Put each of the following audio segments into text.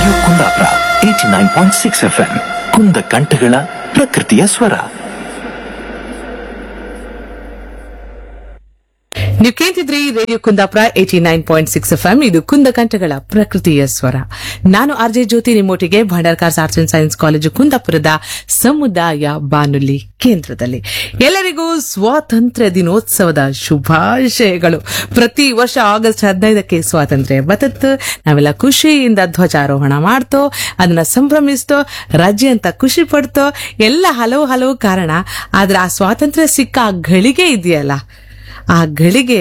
Radio Kundapura 89.6 FM ಕುಂದ ಕಂಠಗಳ ಪ್ರಕೃತಿಯ ಸ್ವರ. ನೀವು ಕೇಳ್ತಿದ್ರಿ ರೇಡಿಯೋ ಕುಂದಾಪುರ 89.6 FM. ಇದು ಕುಂದ ಕಂಠಗಳ ಪ್ರಕೃತಿಯ ಸ್ವರ. ನಾನು RJ Jyothi, ನಿಮ್ಮೊಟ್ಟಿಗೆ Bhandarkars arts and science college ಕುಂದಾಪುರದ ಸಮುದಾಯ ಬಾನುಲಿ ಕೇಂದ್ರದಲ್ಲಿ. ಎಲ್ಲರಿಗೂ ಸ್ವಾತಂತ್ರ್ಯ ದಿನೋತ್ಸವದ ಶುಭಾಶಯಗಳು. ಪ್ರತಿ ವರ್ಷ ಆಗಸ್ಟ್ 15ಕ್ಕೆ ಸ್ವಾತಂತ್ರ್ಯ ಬರ್ತತ್ತು. ನಾವೆಲ್ಲ ಖುಷಿಯಿಂದ ಧ್ವಜಾರೋಹಣ ಮಾಡ್ತೋ, ಅದನ್ನ ಸಂಭ್ರಮಿಸ್ತೋ, ರಜೆ ಅಂತ ಖುಷಿ ಪಡ್ತೋ, ಎಲ್ಲ ಹಲವು ಕಾರಣ. ಆದ್ರೆ ಆ ಸ್ವಾತಂತ್ರ್ಯ ಸಿಕ್ಕ ಆ ಗಳಿಗೆ ಇದೆಯಲ್ಲ, ಆ ಗಳಿಗೆ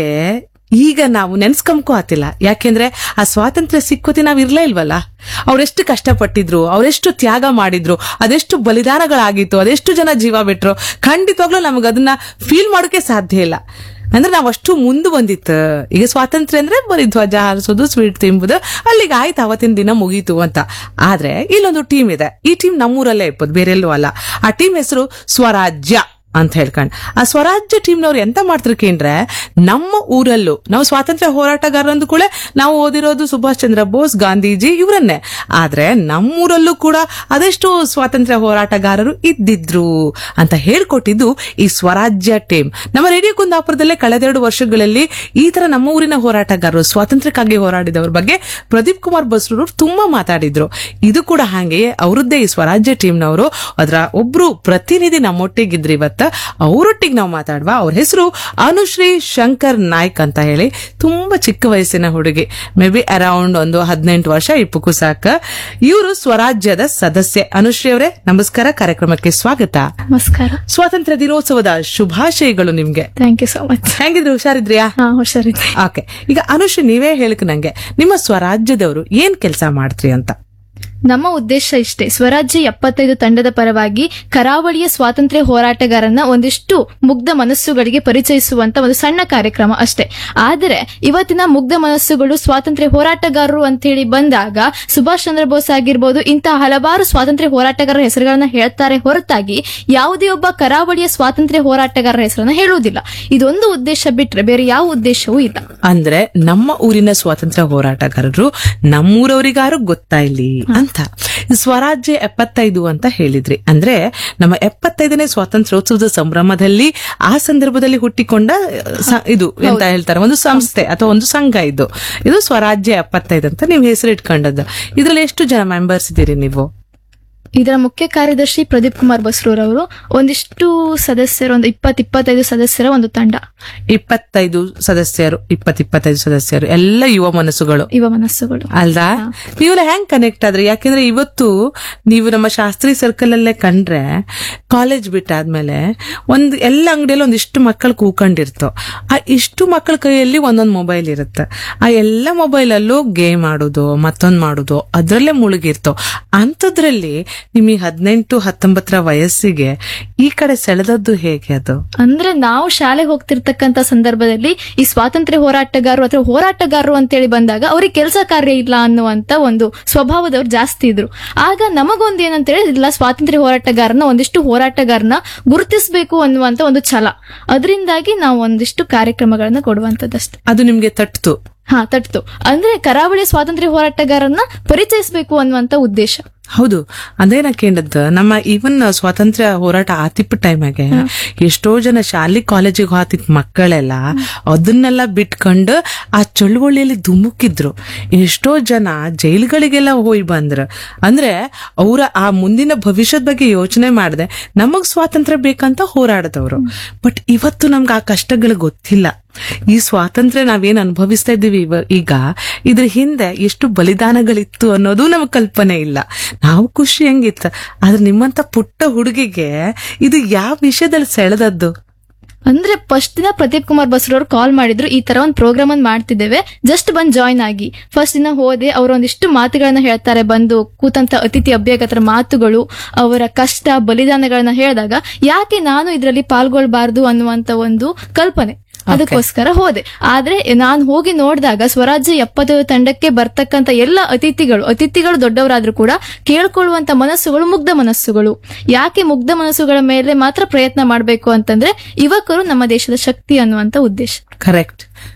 ಈಗ ನಾವು ನೆನ್ಸ್ಕೊಂಬಕೋ ಆತಿಲ್ಲ. ಯಾಕೆಂದ್ರೆ ಆ ಸ್ವಾತಂತ್ರ್ಯ ಸಿಕ್ಕೋತಿ ನಾವ್ ಇರ್ಲೇ ಇಲ್ವಲ್ಲ. ಅವರೆಷ್ಟು ಕಷ್ಟಪಟ್ಟಿದ್ರು, ಅವರೆಷ್ಟು ತ್ಯಾಗ ಮಾಡಿದ್ರು, ಅದೆಷ್ಟು ಬಲಿದಾನಗಳಾಗಿತ್ತು, ಅದೆಷ್ಟು ಜನ ಜೀವ ಬಿಟ್ರು. ಖಂಡಿತವಾಗ್ಲೂ ನಮಗ್ ಅದನ್ನ ಫೀಲ್ ಮಾಡೋಕೆ ಸಾಧ್ಯ ಇಲ್ಲ. ಅಂದ್ರೆ ನಾವಷ್ಟು ಮುಂದೆ ಬಂದಿತ್ತು. ಈಗ ಸ್ವಾತಂತ್ರ್ಯ ಅಂದ್ರೆ ಬರೀ ಧ್ವಜ ಹಾರಿಸೋದು, ಸ್ವೀಟ್ ತಿಂಬುದು, ಅಲ್ಲಿಗೆ ಆಯ್ತು, ಅವತ್ತಿನ ದಿನ ಮುಗೀತು ಅಂತ. ಆದ್ರೆ ಇಲ್ಲೊಂದು ಟೀಮ್ ಇದೆ. ಈ ಟೀಮ್ ನಮ್ಮೂರಲ್ಲೇ ಇಪ್ಪದು, ಬೇರೆಲ್ಲೂ ಅಲ್ಲ. ಆ ಟೀಮ್ ಹೆಸರು ಸ್ವರಾಜ್ಯ ಅಂತ ಹೇಳ್ಕೊಂಡು. ಆ ಸ್ವರಾಜ್ಯ ಟೀಮ್ನವ್ರು ಎಂತ ಮಾಡ್ತಾರೆ ಕೇಂದ್ರೆ, ನಮ್ಮ ಊರಲ್ಲೂ ನಾವು ಸ್ವಾತಂತ್ರ್ಯ ಹೋರಾಟಗಾರರಂದು ಕೂಡ ನಾವು ಓದಿರೋದು ಸುಭಾಷ್ ಚಂದ್ರ ಬೋಸ್, ಗಾಂಧೀಜಿ ಇವರನ್ನೇ. ಆದ್ರೆ ನಮ್ಮೂರಲ್ಲೂ ಕೂಡ ಅದೆಷ್ಟು ಸ್ವಾತಂತ್ರ್ಯ ಹೋರಾಟಗಾರರು ಇದ್ದಿದ್ರು ಅಂತ ಹೇಳ್ಕೊಟ್ಟಿದ್ದು ಈ ಸ್ವರಾಜ್ಯ ಟೀಮ್. ನಮ್ಮ ರೇಡಿಯೋ ಕುಂದಾಪುರದಲ್ಲೇ ಕಳೆದ 2 ವರ್ಷಗಳಲ್ಲಿ ಈ ತರ ನಮ್ಮ ಊರಿನ ಹೋರಾಟಗಾರರು, ಸ್ವಾತಂತ್ರ್ಯಕ್ಕಾಗಿ ಹೋರಾಡಿದವ್ರ ಬಗ್ಗೆ ಪ್ರದೀಪ್ ಕುಮಾರ್ ಬಸ್ರೂರು ತುಂಬಾ ಮಾತಾಡಿದ್ರು. ಇದು ಕೂಡ ಹಾಗೆಯೇ ಅವರದ್ದೇ ಈ ಸ್ವರಾಜ್ಯ ಟೀಮ್ನವರು. ಅದರ ಒಬ್ರು ಪ್ರತಿನಿಧಿ ನಮ್ಮೊಟ್ಟಿಗಿದ್ರು ಇವತ್ತು. ಅವರೊಟ್ಟಿಗೆ ನಾವು ಮಾತಾಡುವ. ಅವ್ರ ಹೆಸರು ಅನುಶ್ರೀ ಶಂಕರ್ ನಾಯ್ಕ್ ಅಂತ ಹೇಳಿ. ತುಂಬಾ ಚಿಕ್ಕ ವಯಸ್ಸಿನ ಹುಡುಗಿ, ಮೇ ಬಿ ಅರೌಂಡ್ ಒಂದು 18 ವರ್ಷ ಇಪ್ಪಕ್ಕೂ ಸಾಕ. ಇವರು ಸ್ವರಾಜ್ಯದ ಸದಸ್ಯೆ. ಅನುಶ್ರೀ ಅವರೇ, ನಮಸ್ಕಾರ, ಕಾರ್ಯಕ್ರಮಕ್ಕೆ ಸ್ವಾಗತ. ನಮಸ್ಕಾರ. ಸ್ವಾತಂತ್ರ್ಯ ದಿನೋತ್ಸವದ ಶುಭಾಶಯಗಳು ನಿಮ್ಗೆ. Thank you so much. ಹೆಂಗಿದ್ರು, ಹುಷಾರಿದ್ರಿಯಾ? ಹುಷಾರಿದ್ರಿ. ಓಕೆ, ಈಗ ಅನುಶ್ರೀ ನೀವೇ ಹೇಳಕ್ ನಂಗೆ, ನಿಮ್ಮ ಸ್ವರಾಜ್ಯದವರು ಏನ್ ಕೆಲಸ ಮಾಡ್ತ್ರಿ ಅಂತ. ನಮ್ಮ ಉದ್ದೇಶ ಇಷ್ಟೇ, ಸ್ವರಾಜ್ಯ 75 ತಂಡದ ಪರವಾಗಿ ಕರಾವಳಿಯ ಸ್ವಾತಂತ್ರ್ಯ ಹೋರಾಟಗಾರನ ಒಂದಿಷ್ಟು ಮುಗ್ಧ ಮನಸ್ಸುಗಳಿಗೆ ಪರಿಚಯಿಸುವಂತ ಒಂದು ಸಣ್ಣ ಕಾರ್ಯಕ್ರಮ ಅಷ್ಟೇ. ಆದರೆ ಇವತ್ತಿನ ಮುಗ್ಧ ಮನಸ್ಸುಗಳು ಸ್ವಾತಂತ್ರ್ಯ ಹೋರಾಟಗಾರರು ಅಂತ ಹೇಳಿ ಬಂದಾಗ ಸುಭಾಷ್ ಚಂದ್ರ ಬೋಸ್ ಆಗಿರ್ಬೋದು, ಇಂತಹ ಹಲವಾರು ಸ್ವಾತಂತ್ರ್ಯ ಹೋರಾಟಗಾರರ ಹೆಸರುಗಳನ್ನ ಹೇಳ್ತಾರೆ ಹೊರತಾಗಿ ಯಾವುದೇ ಒಬ್ಬ ಕರಾವಳಿಯ ಸ್ವಾತಂತ್ರ್ಯ ಹೋರಾಟಗಾರರ ಹೆಸರನ್ನ ಹೇಳುವುದಿಲ್ಲ. ಇದೊಂದು ಉದ್ದೇಶ ಬಿಟ್ರೆ ಬೇರೆ ಯಾವ ಉದ್ದೇಶವೂ ಇಲ್ಲ. ಅಂದ್ರೆ ನಮ್ಮ ಊರಿನ ಸ್ವಾತಂತ್ರ್ಯ ಹೋರಾಟಗಾರರು ನಮ್ಮೂರವರಿಗಾರು ಗೊತ್ತಾ ಇಲ್ಲಿ ಅಂತ. ಸ್ವರಾಜ್ಯ 75 ಅಂತ ಹೇಳಿದ್ರಿ. ಅಂದ್ರೆ ನಮ್ಮ 75ನೇ ಸ್ವಾತಂತ್ರ್ಯೋತ್ಸವದ ಸಂಭ್ರಮದಲ್ಲಿ ಆ ಸಂದರ್ಭದಲ್ಲಿ ಹುಟ್ಟಿಕೊಂಡ ಇದು ಎಂತ ಹೇಳ್ತಾರೆ, ಒಂದು ಸಂಸ್ಥೆ ಅಥವಾ ಒಂದು ಸಂಘ. ಇದು ಸ್ವರಾಜ್ಯ 75 ಅಂತ ನೀವು ಹೆಸರು ಇಟ್ಕೊಂಡದ್ದು. ಇದ್ರಲ್ಲಿ ಎಷ್ಟು ಜನ ಮೆಂಬರ್ಸ್ ಇದ್ದೀರಿ ನೀವು? ಇದರ ಮುಖ್ಯ ಕಾರ್ಯದರ್ಶಿ ಪ್ರದೀಪ್ ಕುಮಾರ್ ಬಸ್ರೂರ್ ಅವರು. ಒಂದಿಷ್ಟು ಸದಸ್ಯರು, ಒಂದು 20-25 ಸದಸ್ಯರ ಒಂದು ತಂಡ. 25 ಸದಸ್ಯರು, 20-25 ಸದಸ್ಯರು, ಎಲ್ಲ ಯುವ ಮನಸ್ಸುಗಳು ಅಲ್ದಾ? ನೀವೆಲ್ಲ ಹೆಂಗ್ ಕನೆಕ್ಟ್ ಆದ್ರಿ? ಯಾಕೆಂದ್ರೆ ಇವತ್ತು ನೀವು ನಮ್ಮ ಶಾಸ್ತ್ರಿ ಸರ್ಕಲ್ ಅಲ್ಲೇ ಕಂಡ್ರೆ, ಕಾಲೇಜ್ ಬಿಟ್ಟಾದ್ಮೇಲೆ ಎಲ್ಲ ಅಂಗಡಿಯಲ್ಲಿ ಒಂದಿಷ್ಟು ಮಕ್ಕಳು ಕೂಕೊಂಡಿರ್ತೋ. ಆ ಇಷ್ಟು ಮಕ್ಕಳ ಕೈಯಲ್ಲಿ ಒಂದೊಂದು ಮೊಬೈಲ್ ಇರುತ್ತೆ. ಆ ಎಲ್ಲ ಮೊಬೈಲ್ ಅಲ್ಲೂ ಗೇಮ್ ಆಡೋದು, ಮತ್ತೊಂದ್ ಮಾಡೋದು, ಅದ್ರಲ್ಲೇ ಮುಳುಗಿರ್ತೋ. ಅಂತದ್ರಲ್ಲಿ ನಿಮಗೆ 18-19 ವಯಸ್ಸಿಗೆ ಈ ಕಡೆ ಸೆಳೆದದ್ದು ಹೇಗೆ? ಅದು ಅಂದ್ರೆ ನಾವು ಶಾಲೆಗೆ ಹೋಗ್ತಿರ್ತಕ್ಕಂತ ಸಂದರ್ಭದಲ್ಲಿ ಈ ಸ್ವಾತಂತ್ರ್ಯ ಹೋರಾಟಗಾರರು ಅಥವಾ ಹೋರಾಟಗಾರರು ಅಂತೇಳಿ ಬಂದಾಗ ಅವ್ರಿಗೆ ಕೆಲಸ ಕಾರ್ಯ ಇಲ್ಲ ಅನ್ನುವಂತ ಒಂದು ಸ್ವಭಾವದವ್ರು ಜಾಸ್ತಿ ಇದ್ರು. ಆಗ ನಮಗೊಂದು ಏನಂತೇಳಿ, ಇಲ್ಲ, ಸ್ವಾತಂತ್ರ್ಯ ಹೋರಾಟಗಾರನ ಒಂದಿಷ್ಟು ಹೋರಾಟಗಾರನ ಗುರುತಿಸಬೇಕು ಅನ್ನುವಂತ ಒಂದು ಛಲ. ಅದರಿಂದಾಗಿ ನಾವು ಒಂದಿಷ್ಟು ಕಾರ್ಯಕ್ರಮಗಳನ್ನ ಕೊಡುವಂತದ್ದಷ್ಟೇ. ಅದು ನಿಮ್ಗೆ ತಟ್ಟಿತು? ತಟ್ಟಿತು. ಅಂದ್ರೆ ಕರಾವಳಿ ಸ್ವಾತಂತ್ರ್ಯ ಹೋರಾಟಗಾರನ್ನ ಪರಿಚಯಿಸಬೇಕು ಅನ್ನುವಂತ ಉದ್ದೇಶ. ಹೌದು, ಅದೇ ನಾ ಕೇಳಿದ್ದು. ನಮ್ಮ ಈವನ್ ಸ್ವಾತಂತ್ರ್ಯ ಹೋರಾಟ ಆತಿಪ್ಪ ಟೈಮಾಗೆ ಎಷ್ಟೋ ಜನ ಶಾಲೆ ಕಾಲೇಜಿಗೆ ಹೋತಿದ್ ಮಕ್ಕಳೆಲ್ಲ ಅದನ್ನೆಲ್ಲ ಬಿಟ್ಕೊಂಡು ಆ ಚಳುವಳಿಯಲ್ಲಿ ಧುಮುಕಿದ್ರು. ಎಷ್ಟೋ ಜನ ಜೈಲುಗಳಿಗೆಲ್ಲ ಹೋಗಿ ಬಂದ್ರು. ಅಂದ್ರೆ ಅವರ ಆ ಮುಂದಿನ ಭವಿಷ್ಯದ ಬಗ್ಗೆ ಯೋಚನೆ ಮಾಡದೆ ನಮಗ್ ಸ್ವಾತಂತ್ರ್ಯ ಬೇಕಂತ ಹೋರಾಡದವ್ರು. ಬಟ್ ಇವತ್ತು ನಮ್ಗೆ ಆ ಕಷ್ಟಗಳು ಗೊತ್ತಿಲ್ಲ. ಈ ಸ್ವಾತಂತ್ರ್ಯ ನಾವೇನ್ ಅನುಭವಿಸ್ತಾ ಇದ್ದೀವಿ ಈಗ, ಇದ್ರ ಹಿಂದೆ ಎಷ್ಟು ಬಲಿದಾನಗಳಿತ್ತು ಅನ್ನೋದು ನಮಗ್ ಕಲ್ಪನೆ ಇಲ್ಲ. ನಾವು ಖುಷಿ ಹೆಂಗಿತ್ತು. ಆದ್ರೆ ನಿಮ್ಮಂತ ಪುಟ್ಟ ಹುಡುಗಿಗೆ ಇದು ಯಾವ ವಿಷಯದಲ್ಲಿ ಸೆಳೆದದ್ದು? ಅಂದ್ರೆ ಫಸ್ಟ್ ದಿನ ಪ್ರದೀಪ್ ಕುಮಾರ್ ಬಸ್ರವ್ರು ಕಾಲ್ ಮಾಡಿದ್ರು, ಈ ತರ ಒಂದು ಪ್ರೋಗ್ರಾಮ್ ಅನ್ನು ಮಾಡ್ತಿದ್ದೇವೆ, ಜಸ್ಟ್ ಬಂದ್ ಜಾಯ್ನ್ ಆಗಿ. ಫಸ್ಟ್ ದಿನ ಹೋದೆ, ಅವ್ರ ಒಂದಿಷ್ಟು ಮಾತುಗಳನ್ನ ಹೇಳ್ತಾರೆ. ಬಂದು ಕೂತಂತ ಅತಿಥಿ ಅಭ್ಯರ್ಥಿಗಳ ಮಾತುಗಳು, ಅವರ ಕಷ್ಟ ಬಲಿದಾನಗಳನ್ನ ಹೇಳಿದಾಗ ಯಾಕೆ ನಾನು ಇದರಲ್ಲಿ ಪಾಲ್ಗೊಳ್ಬಾರ್ದು ಅನ್ನುವಂತ ಒಂದು ಕಲ್ಪನೆ, ಅದಕ್ಕೋಸ್ಕರ ಹೋದೆ. ಆದ್ರೆ ನಾನು ಹೋಗಿ ನೋಡಿದಾಗ ಸ್ವರಾಜ್ಯ 75 ತಂಡಕ್ಕೆ ಬರ್ತಕ್ಕಂತ ಎಲ್ಲ ಅತಿಥಿಗಳು ದೊಡ್ಡವರಾದ್ರೂ ಕೂಡ ಕೇಳ್ಕೊಳ್ಳುವಂತ ಮನಸ್ಸುಗಳು ಮುಗ್ಧ ಮನಸ್ಸುಗಳು. ಯಾಕೆ ಮುಗ್ಧ ಮನಸ್ಸುಗಳ ಮೇಲೆ ಮಾತ್ರ ಪ್ರಯತ್ನ ಮಾಡಬೇಕು ಅಂತಂದ್ರೆ ಯುವಕರು ನಮ್ಮ ದೇಶದ ಶಕ್ತಿ ಅನ್ನುವಂತ ಉದ್ದೇಶ. ಕರೆಕ್ಟ್.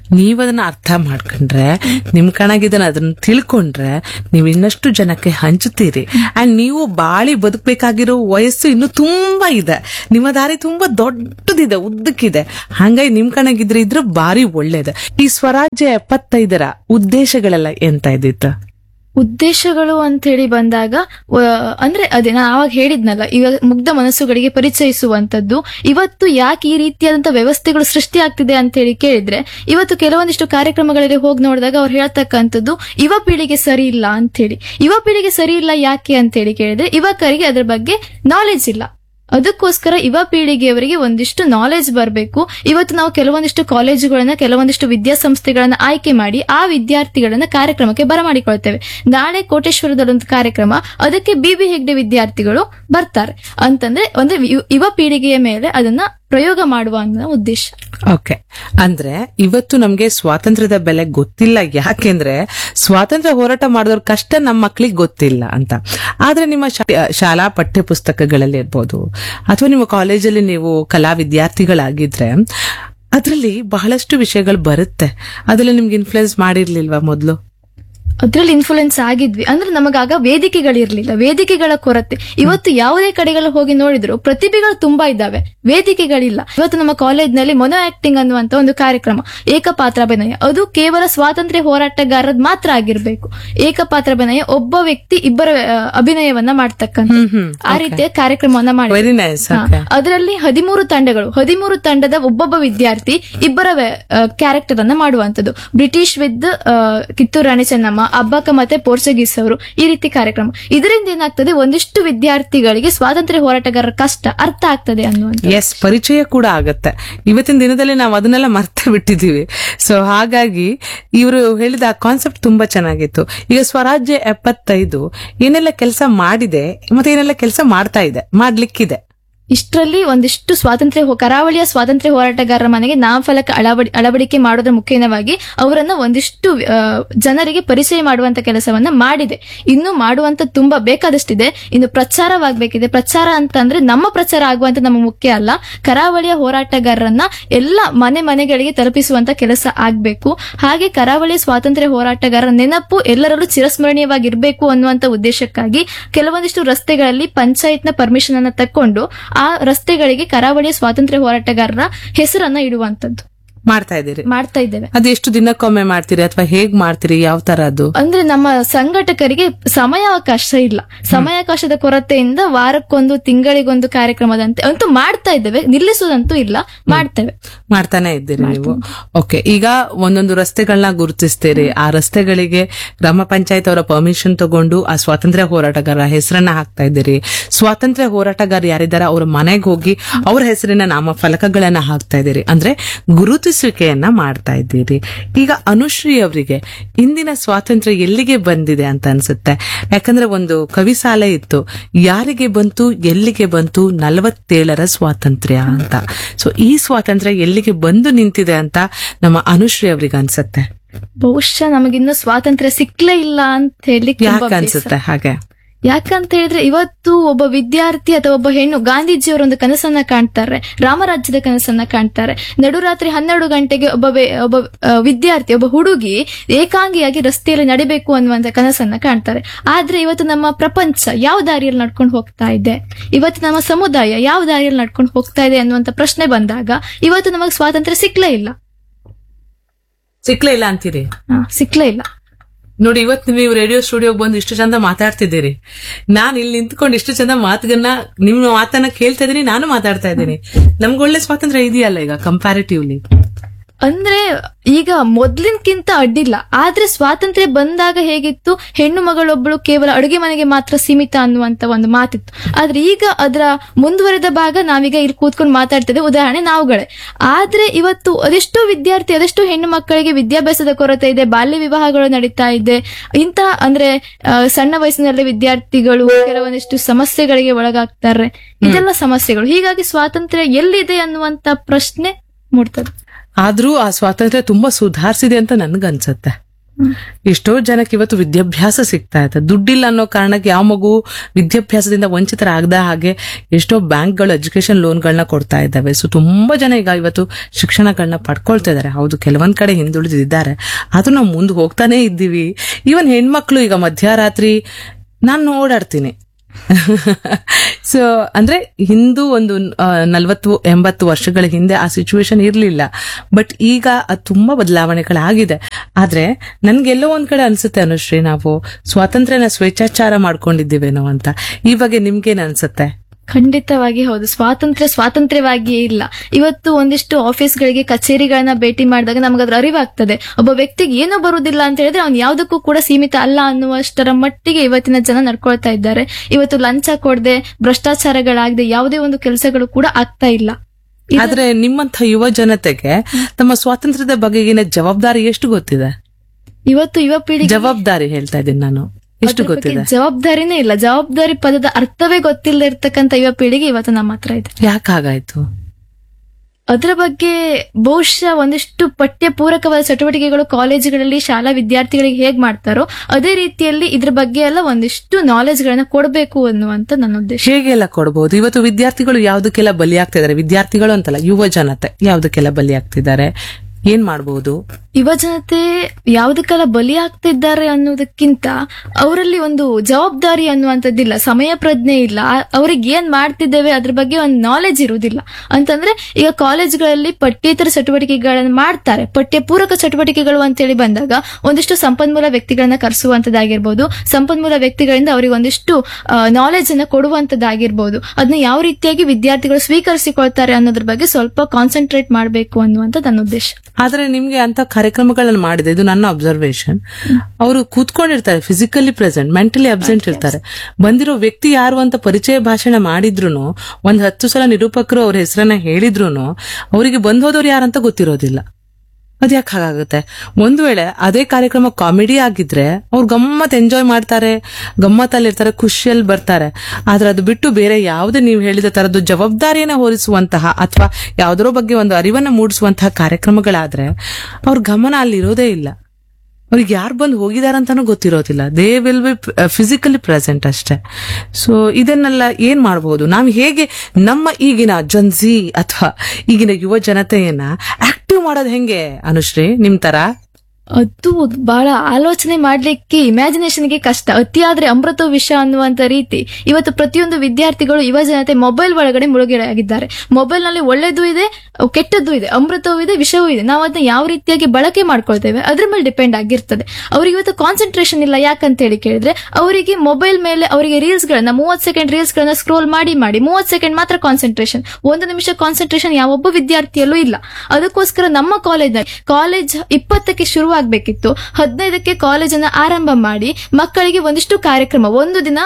ನೀವದನ್ನ ಅರ್ಥ ಮಾಡ್ಕೊಂಡ್ರೆ, ನಿಮ್ ಕಣಗಿದನ್ನ ಅದನ್ನ ತಿಳ್ಕೊಂಡ್ರೆ, ನೀವು ಇನ್ನಷ್ಟು ಜನಕ್ಕೆ ಹಂಚುತ್ತೀರಿ. ಅಂಡ್ ನೀವು ಬಾಳಿ ಬದುಕಬೇಕಾಗಿರೋ ವಯಸ್ಸು ಇನ್ನು ತುಂಬಾ ಇದೆ. ನಿಮ್ಮ ದಾರಿ ತುಂಬಾ ದೊಡ್ಡದಿದೆ, ಉದ್ದಕ್ಕಿದೆ. ಹಂಗಾಗಿ ನಿಮ್ ಕಣಗಿದ್ರೆ ಇದ್ರೆ ಬಾರಿ ಒಳ್ಳೇದು. ಈ ಸ್ವರಾಜ್ಯ 75ರ ಉದ್ದೇಶಗಳೆಲ್ಲ ಎಂತ ಇದ್ದಿತ್ತು? ಉದ್ದೇಶಗಳು ಅಂತ ಹೇಳಿ ಬಂದಾಗ ಅಂದ್ರೆ ಅದೇ ನಾನು ಆವಾಗ ಹೇಳಿದ್ನಲ್ಲ, ಈಗ ಮುಗ್ಧ ಮನಸ್ಸುಗಳಿಗೆ ಪರಿಚಯಿಸುವಂತದ್ದು. ಇವತ್ತು ಯಾಕೆ ಈ ರೀತಿಯಾದಂತಹ ವ್ಯವಸ್ಥೆಗಳು ಸೃಷ್ಟಿ ಆಗ್ತಿದೆ ಅಂತ ಹೇಳಿ ಕೇಳಿದ್ರೆ, ಇವತ್ತು ಕೆಲವೊಂದಿಷ್ಟು ಕಾರ್ಯಕ್ರಮಗಳಲ್ಲಿ ಹೋಗಿ ನೋಡಿದಾಗ ಅವ್ರು ಹೇಳ್ತಕ್ಕಂಥದ್ದು ಯುವ ಪೀಳಿಗೆ ಸರಿ ಇಲ್ಲ ಅಂತ ಹೇಳಿ. ಯುವ ಪೀಳಿಗೆ ಸರಿ ಇಲ್ಲ ಯಾಕೆ ಅಂತ ಹೇಳಿ ಕೇಳಿದ್ರೆ, ಯುವಕರಿಗೆ ಅದ್ರ ಬಗ್ಗೆ ನಾಲೆಜ್ ಇಲ್ಲ. ಅದಕ್ಕೋಸ್ಕರ ಯುವ ಪೀಳಿಗೆಯವರಿಗೆ ಒಂದಿಷ್ಟು ನಾಲೆಜ್ ಬರಬೇಕು. ಇವತ್ತು ನಾವು ಕೆಲವೊಂದಿಷ್ಟು ಕಾಲೇಜುಗಳನ್ನ, ಕೆಲವೊಂದಿಷ್ಟು ವಿದ್ಯಾಸಂಸ್ಥೆಗಳನ್ನ ಆಯ್ಕೆ ಮಾಡಿ ಆ ವಿದ್ಯಾರ್ಥಿಗಳನ್ನ ಕಾರ್ಯಕ್ರಮಕ್ಕೆ ಬರಮಾಡಿಕೊಳ್ತೇವೆ. ನಾಳೆ ಕೋಟೇಶ್ವರದಲ್ಲೊಂದು ಕಾರ್ಯಕ್ರಮ, ಅದಕ್ಕೆ BB ಹೆಗ್ಡೆ ವಿದ್ಯಾರ್ಥಿಗಳು ಬರ್ತಾರೆ ಅಂತಂದ್ರೆ ಒಂದು ಯುವ ಪೀಳಿಗೆಯ ಮೇಲೆ ಅದನ್ನ ಪ್ರಯೋಗ ಮಾಡುವ ಅನ್ನೋ ಉದ್ದೇಶ. ಓಕೆ, ಅಂದ್ರೆ ಇವತ್ತು ನಮ್ಗೆ ಸ್ವಾತಂತ್ರ್ಯದ ಬೆಲೆ ಗೊತ್ತಿಲ್ಲ. ಯಾಕೆಂದ್ರೆ ಸ್ವಾತಂತ್ರ್ಯ ಹೋರಾಟ ಮಾಡಿದವ್ರ ಕಷ್ಟ ನಮ್ಮ ಮಕ್ಳಿಗೆ ಗೊತ್ತಿಲ್ಲ ಅಂತ. ಆದ್ರೆ ನಿಮ್ಮ ಶಾಲಾ ಪಠ್ಯ ಪುಸ್ತಕಗಳಲ್ಲಿ ಇರ್ಬೋದು, ಅಥವಾ ನಿಮ್ಮ ಕಾಲೇಜಲ್ಲಿ ನೀವು ಕಲಾ ವಿದ್ಯಾರ್ಥಿಗಳಾಗಿದ್ರೆ ಅದ್ರಲ್ಲಿ ಬಹಳಷ್ಟು ವಿಷಯಗಳು ಬರುತ್ತೆ. ಅದ್ರಲ್ಲಿ ನಿಮ್ಗೆ ಇನ್ಫ್ಲುಯೆನ್ಸ್ ಮಾಡಿರ್ಲಿಲ್ವಾ ಮೊದಲು? ಅದ್ರಲ್ಲಿ ಇನ್ಫ್ಲುಯೆನ್ಸ್ ಆಗಿದ್ವಿ. ಅಂದ್ರೆ ನಮಗಾಗ ವೇದಿಕೆಗಳಿರ್ಲಿಲ್ಲ, ವೇದಿಕೆಗಳ ಕೊರತೆ. ಇವತ್ತು ಯಾವುದೇ ಕಡೆಗಳು ಹೋಗಿ ನೋಡಿದ್ರು ಪ್ರತಿಭೆಗಳು ತುಂಬಾ ಇದ್ದಾವೆ, ವೇದಿಕೆಗಳಿಲ್ಲ. ಇವತ್ತು ನಮ್ಮ ಕಾಲೇಜ್ನಲ್ಲಿ ಮೊನೋ ಆಕ್ಟಿಂಗ್ ಅನ್ನುವಂತ ಒಂದು ಕಾರ್ಯಕ್ರಮ, ಏಕಪಾತ್ರಾಭಿನಯ, ಅದು ಕೇವಲ ಸ್ವಾತಂತ್ರ್ಯ ಹೋರಾಟಗಾರದ್ ಮಾತ್ರ ಆಗಿರ್ಬೇಕು. ಏಕಪಾತ್ರಾಭಿನಯ, ಒಬ್ಬ ವ್ಯಕ್ತಿ ಇಬ್ಬರ ಅಭಿನಯವನ್ನ ಮಾಡ್ತಕ್ಕಂಥ ಆ ರೀತಿಯ ಕಾರ್ಯಕ್ರಮವನ್ನ ಮಾಡಿ, ಅದರಲ್ಲಿ 13 ತಂಡಗಳು, 13 ತಂಡದ ಒಬ್ಬೊಬ್ಬ ವಿದ್ಯಾರ್ಥಿ ಇಬ್ಬರ ಕ್ಯಾರೆಕ್ಟರ್ ಅನ್ನ ಮಾಡುವಂತದ್ದು. ಬ್ರಿಟಿಷ್ ವಿತ್ ಕಿತ್ತೂರು ರಾಣಿ ಚೆನ್ನಮ್ಮ, ಅಬ್ಬಕ್ಕ ಮತ್ತೆ ಪೋರ್ಚುಗೀಸ್ ಅವರು, ಈ ರೀತಿ ಕಾರ್ಯಕ್ರಮ. ಇದರಿಂದ ಏನಾಗ್ತದೆ, ಒಂದಿಷ್ಟು ವಿದ್ಯಾರ್ಥಿಗಳಿಗೆ ಸ್ವಾತಂತ್ರ್ಯ ಹೋರಾಟಗಾರರ ಕಷ್ಟ ಅರ್ಥ ಆಗ್ತದೆ ಅನ್ನುವಂಥ ಪರಿಚಯ ಕೂಡ ಆಗತ್ತೆ. ಇವತ್ತಿನ ದಿನದಲ್ಲಿ ನಾವು ಅದನ್ನೆಲ್ಲ ಮರ್ತೆ ಬಿಟ್ಟಿದೀವಿ. ಸೊ ಹಾಗಾಗಿ ಇವರು ಹೇಳಿದ ಕಾನ್ಸೆಪ್ಟ್ ತುಂಬಾ ಚೆನ್ನಾಗಿತ್ತು. ಈಗ ಸ್ವರಾಜ್ಯ 75 ಏನೆಲ್ಲ ಕೆಲಸ ಮಾಡಿದೆ ಮತ್ತೆ ಏನೆಲ್ಲ ಕೆಲಸ ಮಾಡ್ತಾ ಇದೆ, ಮಾಡ್ಲಿಕ್ಕಿದೆ. ಇಷ್ಟರಲ್ಲಿ ಒಂದಿಷ್ಟು ಕರಾವಳಿಯ ಸ್ವಾತಂತ್ರ್ಯ ಹೋರಾಟಗಾರರ ಮನೆಗೆ ನಾಮಫಲಕ ಅಳವಡಿಕೆ ಮಾಡೋದ್ರ ಮುಖೇನವಾಗಿ ಅವರನ್ನ ಒಂದಿಷ್ಟು ಜನರಿಗೆ ಪರಿಚಯ ಮಾಡುವಂತ ಕೆಲಸವನ್ನ ಮಾಡಿದೆ. ಇನ್ನು ಮಾಡುವಂತ ತುಂಬಾ ಬೇಕಾದಷ್ಟಿದೆ. ಇನ್ನು ಪ್ರಚಾರವಾಗಬೇಕಿದೆ. ಪ್ರಚಾರ ಅಂತಂದ್ರೆ ನಮ್ಮ ಪ್ರಚಾರ ಆಗುವಂತ ನಮ್ಮ ಮುಖ್ಯ ಅಲ್ಲ, ಕರಾವಳಿಯ ಹೋರಾಟಗಾರರನ್ನ ಎಲ್ಲ ಮನೆಗಳಿಗೆ ತಲುಪಿಸುವಂತ ಕೆಲಸ ಆಗ್ಬೇಕು. ಹಾಗೆ ಕರಾವಳಿಯ ಸ್ವಾತಂತ್ರ್ಯ ಹೋರಾಟಗಾರರ ನೆನಪು ಎಲ್ಲರಲ್ಲೂ ಚಿರಸ್ಮರಣೀಯವಾಗಿರ್ಬೇಕು ಅನ್ನುವಂತ ಉದ್ದೇಶಕ್ಕಾಗಿ ಕೆಲವೊಂದಿಷ್ಟು ರಸ್ತೆಗಳಲ್ಲಿ ಪಂಚಾಯತ್ನ ಪರ್ಮಿಷನ್ ಅನ್ನ ತಕ್ಕೊಂಡು ಆ ರಸ್ತೆಗಳಿಗೆ ಕರಾವಳಿಯ ಸ್ವಾತಂತ್ರ್ಯ ಹೋರಾಟಗಾರರ ಹೆಸರನ್ನ ಇಡುವಂತದ್ದು ಮಾಡ್ತಾ ಇದ್ದೇವೆ. ಅದು ಎಷ್ಟು ದಿನಕ್ಕೊಮ್ಮೆ ಮಾಡ್ತೀರಿ ಅಥವಾ ಹೇಗ್ ಮಾಡ್ತೀರಿ, ಯಾವ ತರ ಅದು? ಅಂದ್ರೆ ನಮ್ಮ ಸಂಘಟಕರಿಗೆ ಸಮಯಾವಕಾಶ ಇಲ್ಲ. ಸಮಯಾವಕಾಶದ ಕೊರತೆಯಿಂದ ವಾರಕ್ಕೊಂದು, ತಿಂಗಳಿಗೊಂದು ಕಾರ್ಯಕ್ರಮದಂತೆ ಅಂತೂ ಮಾಡ್ತಾ ಇದ್ದೇವೆ, ನಿಲ್ಲಿಸುವುದಂತೂ ಇಲ್ಲ, ಮಾಡ್ತಾನೆ ಇದ್ದೀರಿ ನೀವು. ಓಕೆ, ಈಗ ಒಂದೊಂದು ರಸ್ತೆಗಳನ್ನ ಗುರುತಿಸ್ತೀರಿ. ಆ ರಸ್ತೆಗಳಿಗೆ ಗ್ರಾಮ ಪಂಚಾಯತ್ ಅವರ ಪರ್ಮಿಷನ್ ತಗೊಂಡು ಆ ಸ್ವಾತಂತ್ರ್ಯ ಹೋರಾಟಗಾರರ ಹೆಸರನ್ನ ಹಾಕ್ತಾ ಇದ್ದೀರಿ. ಸ್ವಾತಂತ್ರ್ಯ ಹೋರಾಟಗಾರ ಯಾರಿದಾರ ಅವ್ರ ಮನೆಗೆ ಹೋಗಿ ಅವ್ರ ಹೆಸರಿನ ನಾಮಫಲಕಗಳನ್ನ ಹಾಕ್ತಾ ಇದ್ದೀರಿ. ಅಂದ್ರೆ ಗುರುತಿಸುವಿಕೆಯನ್ನ ಮಾಡ್ತಾ ಇದ್ದೀರಿ. ಈಗ ಅನುಶ್ರೀ ಅವರಿಗೆ ಇಂದಿನ ಸ್ವಾತಂತ್ರ್ಯ ಎಲ್ಲಿಗೆ ಬಂದಿದೆ ಅಂತ ಅನ್ಸುತ್ತೆ? ಯಾಕಂದ್ರೆ ಒಂದು ಕವಿಸಾಲೆ ಇತ್ತು, ಯಾರಿಗೆ ಬಂತು ಎಲ್ಲಿಗೆ ಬಂತು 47ರ ಸ್ವಾತಂತ್ರ್ಯ ಅಂತ. ಸೊ ಈ ಸ್ವಾತಂತ್ರ್ಯ ಎಲ್ಲಿಗೆ ಬಂದು ನಿಂತಿದೆ ಅಂತ ನಮ್ಮ ಅನುಶ್ರೀ ಅವ್ರಿಗೆ ಅನ್ಸುತ್ತೆ? ಬಹುಶಃ ನಮಗಿನ್ನೂ ಸ್ವಾತಂತ್ರ್ಯ ಸಿಕ್ಲೇ ಇಲ್ಲ ಅಂತ ಹೇಳಿ ಅನ್ಸುತ್ತೆ. ಹಾಗೆ ಯಾಕಂತ ಹೇಳಿದ್ರೆ ಇವತ್ತು ಒಬ್ಬ ವಿದ್ಯಾರ್ಥಿ ಅಥವಾ ಒಬ್ಬ ಹೆಣ್ಣು ಗಾಂಧೀಜಿಯವರೊಂದು ಕನಸನ್ನ ಕಾಣ್ತಾರೆ, ರಾಮರಾಜ್ಯದ ಕನಸನ್ನ ಕಾಣ್ತಾರೆ. ನಡುರಾತ್ರಿ 12 ಗಂಟೆಗೆ ಒಬ್ಬ ವಿದ್ಯಾರ್ಥಿ, ಒಬ್ಬ ಹುಡುಗಿ ಏಕಾಂಗಿಯಾಗಿ ರಸ್ತೆಯಲ್ಲಿ ನಡಿಬೇಕು ಅನ್ನುವಂತ ಕನಸನ್ನ ಕಾಣ್ತಾರೆ. ಆದ್ರೆ ಇವತ್ತು ನಮ್ಮ ಪ್ರಪಂಚ ಯಾವ ದಾರಿಯಲ್ಲಿ ನಡ್ಕೊಂಡು ಹೋಗ್ತಾ ಇದೆ, ಇವತ್ತು ನಮ್ಮ ಸಮುದಾಯ ಯಾವ ದಾರಿಯಲ್ಲಿ ನಡ್ಕೊಂಡು ಹೋಗ್ತಾ ಇದೆ ಅನ್ನುವಂತ ಪ್ರಶ್ನೆ ಬಂದಾಗ ಇವತ್ತು ನಮಗೆ ಸ್ವಾತಂತ್ರ್ಯ ಸಿಕ್ಲೇ ಇಲ್ಲ ಅಂತೀರಿ? ಸಿಕ್ಲೇ ಇಲ್ಲ. ನೋಡಿ, ಇವತ್ತು ನೀವು ರೇಡಿಯೋ ಸ್ಟುಡಿಯೋಗೆ ಬಂದು ಇಷ್ಟು ಚಂದ ಮಾತಾಡ್ತಿದ್ದೀರಿ. ನಾನು ಇಲ್ಲಿ ನಿಂತ್ಕೊಂಡು ಇಷ್ಟು ಚಂದ ಮಾತುಗಳನ್ನ, ನಿಮ್ಮ ಮಾತನ್ನ ಕೇಳ್ತಾ ಇದ್ದೀನಿ, ನಾನು ಮಾತಾಡ್ತಾ ಇದ್ದೀನಿ. ನಮ್ಗೆ ಒಳ್ಳೆ ಸ್ವಾತಂತ್ರ್ಯ ಇದೆಯಲ್ಲ ಈಗ ಕಂಪ್ಯಾರಿಟಿವ್ಲಿ. ಅಂದ್ರೆ ಈಗ ಮೊದ್ಲಿನ್ಕಿಂತ ಅಡ್ಡಿಲ್ಲ. ಆದ್ರೆ ಸ್ವಾತಂತ್ರ್ಯ ಬಂದಾಗ ಹೇಗಿತ್ತು, ಹೆಣ್ಣು ಮಗಳೊಬ್ಬಳು ಕೇವಲ ಅಡುಗೆ ಮನೆಗೆ ಮಾತ್ರ ಸೀಮಿತ ಅನ್ನುವಂತ ಒಂದು ಮಾತಿತ್ತು. ಆದ್ರೆ ಈಗ ಅದರ ಮುಂದುವರೆದ ಭಾಗ ನಾವೀಗ ಇಲ್ಲಿ ಕೂತ್ಕೊಂಡು ಮಾತಾಡ್ತಿದ್ದೇವೆ, ಉದಾಹರಣೆ ನಾವುಗಳೇ. ಆದ್ರೆ ಇವತ್ತು ಅದೆಷ್ಟೋ ವಿದ್ಯಾರ್ಥಿ, ಅದೆಷ್ಟೋ ಹೆಣ್ಣು ಮಕ್ಕಳಿಗೆ ವಿದ್ಯಾಭ್ಯಾಸದ ಕೊರತೆ ಇದೆ, ಬಾಲ್ಯ ವಿವಾಹಗಳು ನಡೀತಾ ಇದೆ. ಇಂತಹ ಅಂದ್ರೆ ಸಣ್ಣ ವಯಸ್ಸಿನಲ್ಲಿ ವಿದ್ಯಾರ್ಥಿಗಳು ಕೆಲವೊಂದಿಷ್ಟು ಸಮಸ್ಯೆಗಳಿಗೆ ಒಳಗಾಗ್ತಾರೆ. ಇದೆಲ್ಲ ಸಮಸ್ಯೆಗಳು. ಹೀಗಾಗಿ ಸ್ವಾತಂತ್ರ್ಯ ಎಲ್ಲಿದೆ ಅನ್ನುವಂತ ಪ್ರಶ್ನೆ ಮೂಡ್ತದೆ. ಆದ್ರೂ ಆ ಸ್ವಾತಂತ್ರ್ಯ ತುಂಬಾ ಸುಧಾರಿಸಿದೆ ಅಂತ ನನ್ಗನ್ಸತ್ತೆ. ಎಷ್ಟೋ ಜನಕ್ಕೆ ಇವತ್ತು ವಿದ್ಯಾಭ್ಯಾಸ ಸಿಗ್ತಾ ಇದೆ. ದುಡ್ಡಿಲ್ಲ ಅನ್ನೋ ಕಾರಣಕ್ಕೆ ಯಾವ ಮಗು ವಿದ್ಯಾಭ್ಯಾಸದಿಂದ ವಂಚಿತರಾಗದ ಹಾಗೆ ಎಷ್ಟೋ ಬ್ಯಾಂಕ್ಗಳು ಎಜುಕೇಶನ್ ಲೋನ್ಗಳನ್ನ ಕೊಡ್ತಾ ಇದ್ದಾವೆ. ಸೊ ತುಂಬಾ ಜನ ಈಗ ಇವತ್ತು ಶಿಕ್ಷಣಗಳನ್ನ ಪಡ್ಕೊಳ್ತಾ ಇದಾರೆ. ಹೌದು, ಕೆಲವೊಂದ್ ಕಡೆ ಹಿಂದುಳಿದಿದ್ದಾರೆ, ಆದ್ರೂ ನಾವು ಮುಂದೆ ಹೋಗ್ತಾನೆ ಇದ್ದೀವಿ. ಈವನ್ ಹೆಣ್ಮಕ್ಳು ಈಗ ಮಧ್ಯರಾತ್ರಿ ನಾನು ಓಡಾಡ್ತೀನಿ. ಸೊ ಅಂದ್ರೆ ಹಿಂದೂ ಒಂದು 40-80 ವರ್ಷಗಳ ಹಿಂದೆ ಆ ಸಿಚುವೇಶನ್ ಇರ್ಲಿಲ್ಲ, ಬಟ್ ಈಗ ಅದು ತುಂಬಾ ಬದಲಾವಣೆಗಳಾಗಿದೆ. ಆದ್ರೆ ನನ್ಗೆಲ್ಲೋ ಒಂದ್ ಕಡೆ ಅನ್ಸುತ್ತೆ ಅನುಶ್ರೀ, ನಾವು ಸ್ವಾತಂತ್ರ್ಯನ ಸ್ವೇಚ್ಛಾಚಾರ ಮಾಡ್ಕೊಂಡಿದ್ದೀವೇನೋ ಅಂತ. ಈ ಬಗ್ಗೆ ನಿಮ್ಗೇನ್ ಅನ್ಸುತ್ತೆ? ಖಂಡಿತವಾಗಿ ಹೌದು. ಸ್ವಾತಂತ್ರ್ಯವಾಗಿಯೇ ಇಲ್ಲ. ಇವತ್ತು ಒಂದಿಷ್ಟು ಆಫೀಸ್ಗಳಿಗೆ, ಕಚೇರಿಗಳನ್ನ ಭೇಟಿ ಮಾಡಿದಾಗ ನಮಗದ್ರ ಅರಿವಾಗ್ತದೆ, ಒಬ್ಬ ವ್ಯಕ್ತಿಗೆ ಏನೂ ಬರುವುದಿಲ್ಲ ಅಂತ ಹೇಳಿದ್ರೆ ಅವ್ನು ಯಾವುದಕ್ಕೂ ಕೂಡ ಸೀಮಿತ ಅಲ್ಲ ಅನ್ನುವಷ್ಟರ ಮಟ್ಟಿಗೆ ಇವತ್ತಿನ ಜನ ನಡ್ಕೊಳ್ತಾ ಇದ್ದಾರೆ. ಇವತ್ತು ಲಂಚ ಕೊಡದೆ, ಭ್ರಷ್ಟಾಚಾರಗಳಾಗದೆ ಯಾವುದೇ ಒಂದು ಕೆಲಸಗಳು ಕೂಡ ಆಗ್ತಾ ಇಲ್ಲ. ಆದ್ರೆ ನಿಮ್ಮಂತ ಯುವ ಜನತೆಗೆ ತಮ್ಮ ಸ್ವಾತಂತ್ರ್ಯದ ಬಗೆಗಿನ ಜವಾಬ್ದಾರಿ ಎಷ್ಟು ಗೊತ್ತಿದೆ? ಇವತ್ತು ಯುವ ಪೀಳಿಗೆ ಜವಾಬ್ದಾರಿ ಹೇಳ್ತಾ ಇದ್ದೀನಿ ನಾನು, ಎಷ್ಟು ಗೊತ್ತಿದೆ? ಜವಾಬ್ದಾರಿನೇ ಇಲ್ಲ. ಜವಾಬ್ದಾರಿ ಪದದ ಅರ್ಥವೇ ಗೊತ್ತಿಲ್ಲದೆ ಇರ್ತಕ್ಕಂಥ ಯುವ ಪೀಳಿಗೆ ಇವತ್ತು ನಮ್ಮ ಹತ್ರ ಇದೆ. ಯಾಕಾಗಾಯ್ತು? ಅದರ ಬಗ್ಗೆ ಬಹುಶಃ ಒಂದಿಷ್ಟು ಪಠ್ಯ ಪೂರಕವಾದ ಚಟುವಟಿಕೆಗಳು ಕಾಲೇಜುಗಳಲ್ಲಿ ಶಾಲಾ ವಿದ್ಯಾರ್ಥಿಗಳಿಗೆ ಹೇಗ್ ಮಾಡ್ತಾರೋ ಅದೇ ರೀತಿಯಲ್ಲಿ ಇದ್ರ ಬಗ್ಗೆ ಎಲ್ಲ ಒಂದಿಷ್ಟು ನಾಲೆಜ್ ಗಳನ್ನ ಕೊಡಬೇಕು ಅನ್ನುವಂತ ನನ್ನ ಉದ್ದೇಶ. ಹೇಗೆಲ್ಲ ಕೊಡಬಹುದು? ಇವತ್ತು ವಿದ್ಯಾರ್ಥಿಗಳು ಯಾವ್ದಕ್ಕೆಲ್ಲ ಬಲಿಯಾಗ್ತಿದ್ದಾರೆ? ವಿದ್ಯಾರ್ಥಿಗಳು ಅಂತಲ್ಲ, ಯುವ ಜನತೆ ಯಾವ್ದಕ್ಕೆಲ್ಲ ಬಲಿಯಾಗ್ತಿದ್ದಾರೆ? ಏನ್ ಮಾಡಬಹುದು? ಯುವ ಜನತೆ ಯಾವುದಕ್ಕೆಲ್ಲ ಬಲಿ ಆಗ್ತಿದ್ದಾರೆ ಅನ್ನೋದಕ್ಕಿಂತ ಅವರಲ್ಲಿ ಒಂದು ಜವಾಬ್ದಾರಿ ಅನ್ನುವಂಥದ್ದಿಲ್ಲ, ಸಮಯ ಪ್ರಜ್ಞೆ ಇಲ್ಲ, ಅವ್ರಿಗೆ ಏನ್ ಮಾಡ್ತಿದ್ದೇವೆ ಅದ್ರ ಬಗ್ಗೆ ಒಂದು ನಾಲೆಜ್ ಇರುವುದಿಲ್ಲ. ಅಂತಂದ್ರೆ ಈಗ ಕಾಲೇಜ್ಗಳಲ್ಲಿ ಪಠ್ಯೇತರ ಚಟುವಟಿಕೆಗಳನ್ನು ಮಾಡ್ತಾರೆ, ಪಠ್ಯ ಪೂರಕ ಚಟುವಟಿಕೆಗಳು ಅಂತೇಳಿ ಬಂದಾಗ ಒಂದಿಷ್ಟು ಸಂಪನ್ಮೂಲ ವ್ಯಕ್ತಿಗಳನ್ನ ಕರೆಸುವಂತದ್ದಾಗಿರ್ಬೋದು, ಸಂಪನ್ಮೂಲ ವ್ಯಕ್ತಿಗಳಿಂದ ಅವರಿಗೆ ಒಂದಿಷ್ಟು ನಾಲೆಜ್ ಅನ್ನ ಕೊಡುವಂತದ್ದಾಗಿರ್ಬೋದು. ಅದನ್ನ ಯಾವ ರೀತಿಯಾಗಿ ವಿದ್ಯಾರ್ಥಿಗಳು ಸ್ವೀಕರಿಸಿಕೊಳ್ತಾರೆ ಅನ್ನೋದ್ರ ಬಗ್ಗೆ ಸ್ವಲ್ಪ ಕಾನ್ಸಂಟ್ರೇಟ್ ಮಾಡಬೇಕು ಅನ್ನುವಂತ ನನ್ನ ಉದ್ದೇಶ. ಆದ್ರೆ ನಿಮ್ಗೆ ಅಂತ ಕಾರ್ಯಕ್ರಮಗಳನ್ನು ಮಾಡಿದೆ, ಇದು ನನ್ನ ಅಬ್ಸರ್ವೇಷನ್. ಅವರು ಕೂತ್ಕೊಂಡಿರ್ತಾರೆ, ಫಿಸಿಕಲಿ ಪ್ರೆಸೆಂಟ್, ಮೆಂಟಲಿ ಅಬ್ಸೆಂಟ್ ಇರ್ತಾರೆ. ಬಂದಿರೋ ವ್ಯಕ್ತಿ ಯಾರು ಅಂತ ಪರಿಚಯ ಭಾಷಣ ಮಾಡಿದ್ರು, ಒಂದ್ 10 ಸಲ ನಿರೂಪಕರು ಅವ್ರ ಹೆಸರನ್ನ ಹೇಳಿದ್ರು ಅವರಿಗೆ ಬಂದ್ ಹೋದವ್ರು ಯಾರಂತ ಗೊತ್ತಿರೋದಿಲ್ಲ. ಅದ್ಯಾಕೆ ಹಾಗಾಗುತ್ತೆ? ಒಂದು ವೇಳೆ ಅದೇ ಕಾರ್ಯಕ್ರಮ ಕಾಮಿಡಿ ಆಗಿದ್ರೆ ಅವ್ರು ಗಮ್ಮತ್ ಎಂಜಾಯ್ ಮಾಡ್ತಾರೆ, ಗಮ್ಮತ್ತಲ್ಲಿರ್ತಾರೆ, ಖುಷಿಯಲ್ಲಿ ಬರ್ತಾರೆ. ಆದ್ರೆ ಅದು ಬಿಟ್ಟು ಬೇರೆ ಯಾವುದೇ ನೀವು ಹೇಳಿದ ತರದ್ದು ಜವಾಬ್ದಾರಿಯನ್ನ ಹೊರಿಸುವಂತಹ ಅಥವಾ ಯಾವುದರೋ ಬಗ್ಗೆ ಒಂದು ಅರಿವನ್ನ ಮೂಡಿಸುವಂತಹ ಕಾರ್ಯಕ್ರಮಗಳಾದ್ರೆ ಅವ್ರ ಗಮನ ಅಲ್ಲಿ ಇರೋದೇ ಇಲ್ಲ. ಅವ್ರಿಗೆ ಯಾರು ಬಂದು ಹೋಗಿದಾರಂತಾನೂ ಗೊತ್ತಿರೋದಿಲ್ಲ. They will be physically present ಅಷ್ಟೇ. ಸೊ ಇದನ್ನೆಲ್ಲ ಏನ್ ಮಾಡಬಹುದು? ನಾವು ಹೇಗೆ ನಮ್ಮ ಈಗಿನ ಜನ್ಜಿ ಅಥವಾ ಈಗಿನ ಯುವ ಜನತೆಯನ್ನ ಆಕ್ಟಿವ್ ಮಾಡೋದು ಹೆಂಗೆ ಅನುಶ್ರೀ ನಿಮ್ ತರ? ಅದು ಬಹಳ ಆಲೋಚನೆ ಮಾಡ್ಲಿಕ್ಕೆ, ಇಮ್ಯಾಜಿನೇಷನ್ಗೆ ಕಷ್ಟ. ಅತಿಯಾದ್ರೆ ಅಮೃತ ವಿಷ ಅನ್ನುವಂತ ರೀತಿ ಇವತ್ತು ಪ್ರತಿಯೊಂದು ವಿದ್ಯಾರ್ಥಿಗಳು, ಯುವ ಜನತೆ ಮೊಬೈಲ್ ಒಳಗಡೆ ಮುಳುಗಿರಾಗಿದ್ದಾರೆ. ಮೊಬೈಲ್ ನಲ್ಲಿ ಒಳ್ಳೇದು ಇದೆ, ಕೆಟ್ಟದ್ದು ಇದೆ, ಅಮೃತವೂ ಇದೆ, ವಿಷವೂ ಇದೆ. ನಾವು ಅದನ್ನ ಯಾವ ರೀತಿಯಾಗಿ ಬಳಕೆ ಮಾಡ್ಕೊಳ್ತೇವೆ ಅದ್ರ ಮೇಲೆ ಡಿಪೆಂಡ್ ಆಗಿರ್ತದೆ. ಅವ್ರಿಗೆ ಇವತ್ತು ಕಾನ್ಸಂಟ್ರೇಷನ್ ಇಲ್ಲ. ಯಾಕಂತ ಹೇಳಿ ಕೇಳಿದ್ರೆ ಅವರಿಗೆ ಮೊಬೈಲ್ ಮೇಲೆ ಅವರಿಗೆ ರೀಲ್ಸ್ ಗಳನ್ನ 30 ಸೆಕೆಂಡ್ ರೀಲ್ಸ್ ಗಳನ್ನ ಸ್ಕ್ರೋಲ್ ಮಾಡಿ 30 ಸೆಕೆಂಡ್ ಮಾತ್ರ ಕಾನ್ಸಂಟ್ರೇಷನ್, 1 ನಿಮಿಷ ಕಾನ್ಸಂಟ್ರೇಷನ್ ಯಾವೊಬ್ಬ ವಿದ್ಯಾರ್ಥಿಯಲ್ಲೂ ಇಲ್ಲ. ಅದಕ್ಕೋಸ್ಕರ ನಮ್ಮ ಕಾಲೇಜ್ 20ಕ್ಕೆ ಶುರು ಆಗ್ಬೇಕಿತ್ತು, 15ಕ್ಕೆ ಕಾಲೇಜನ್ನ ಆರಂಭ ಮಾಡಿ ಮಕ್ಕಳಿಗೆ ಒಂದಿಷ್ಟು ಕಾರ್ಯಕ್ರಮ, ಒಂದು ದಿನ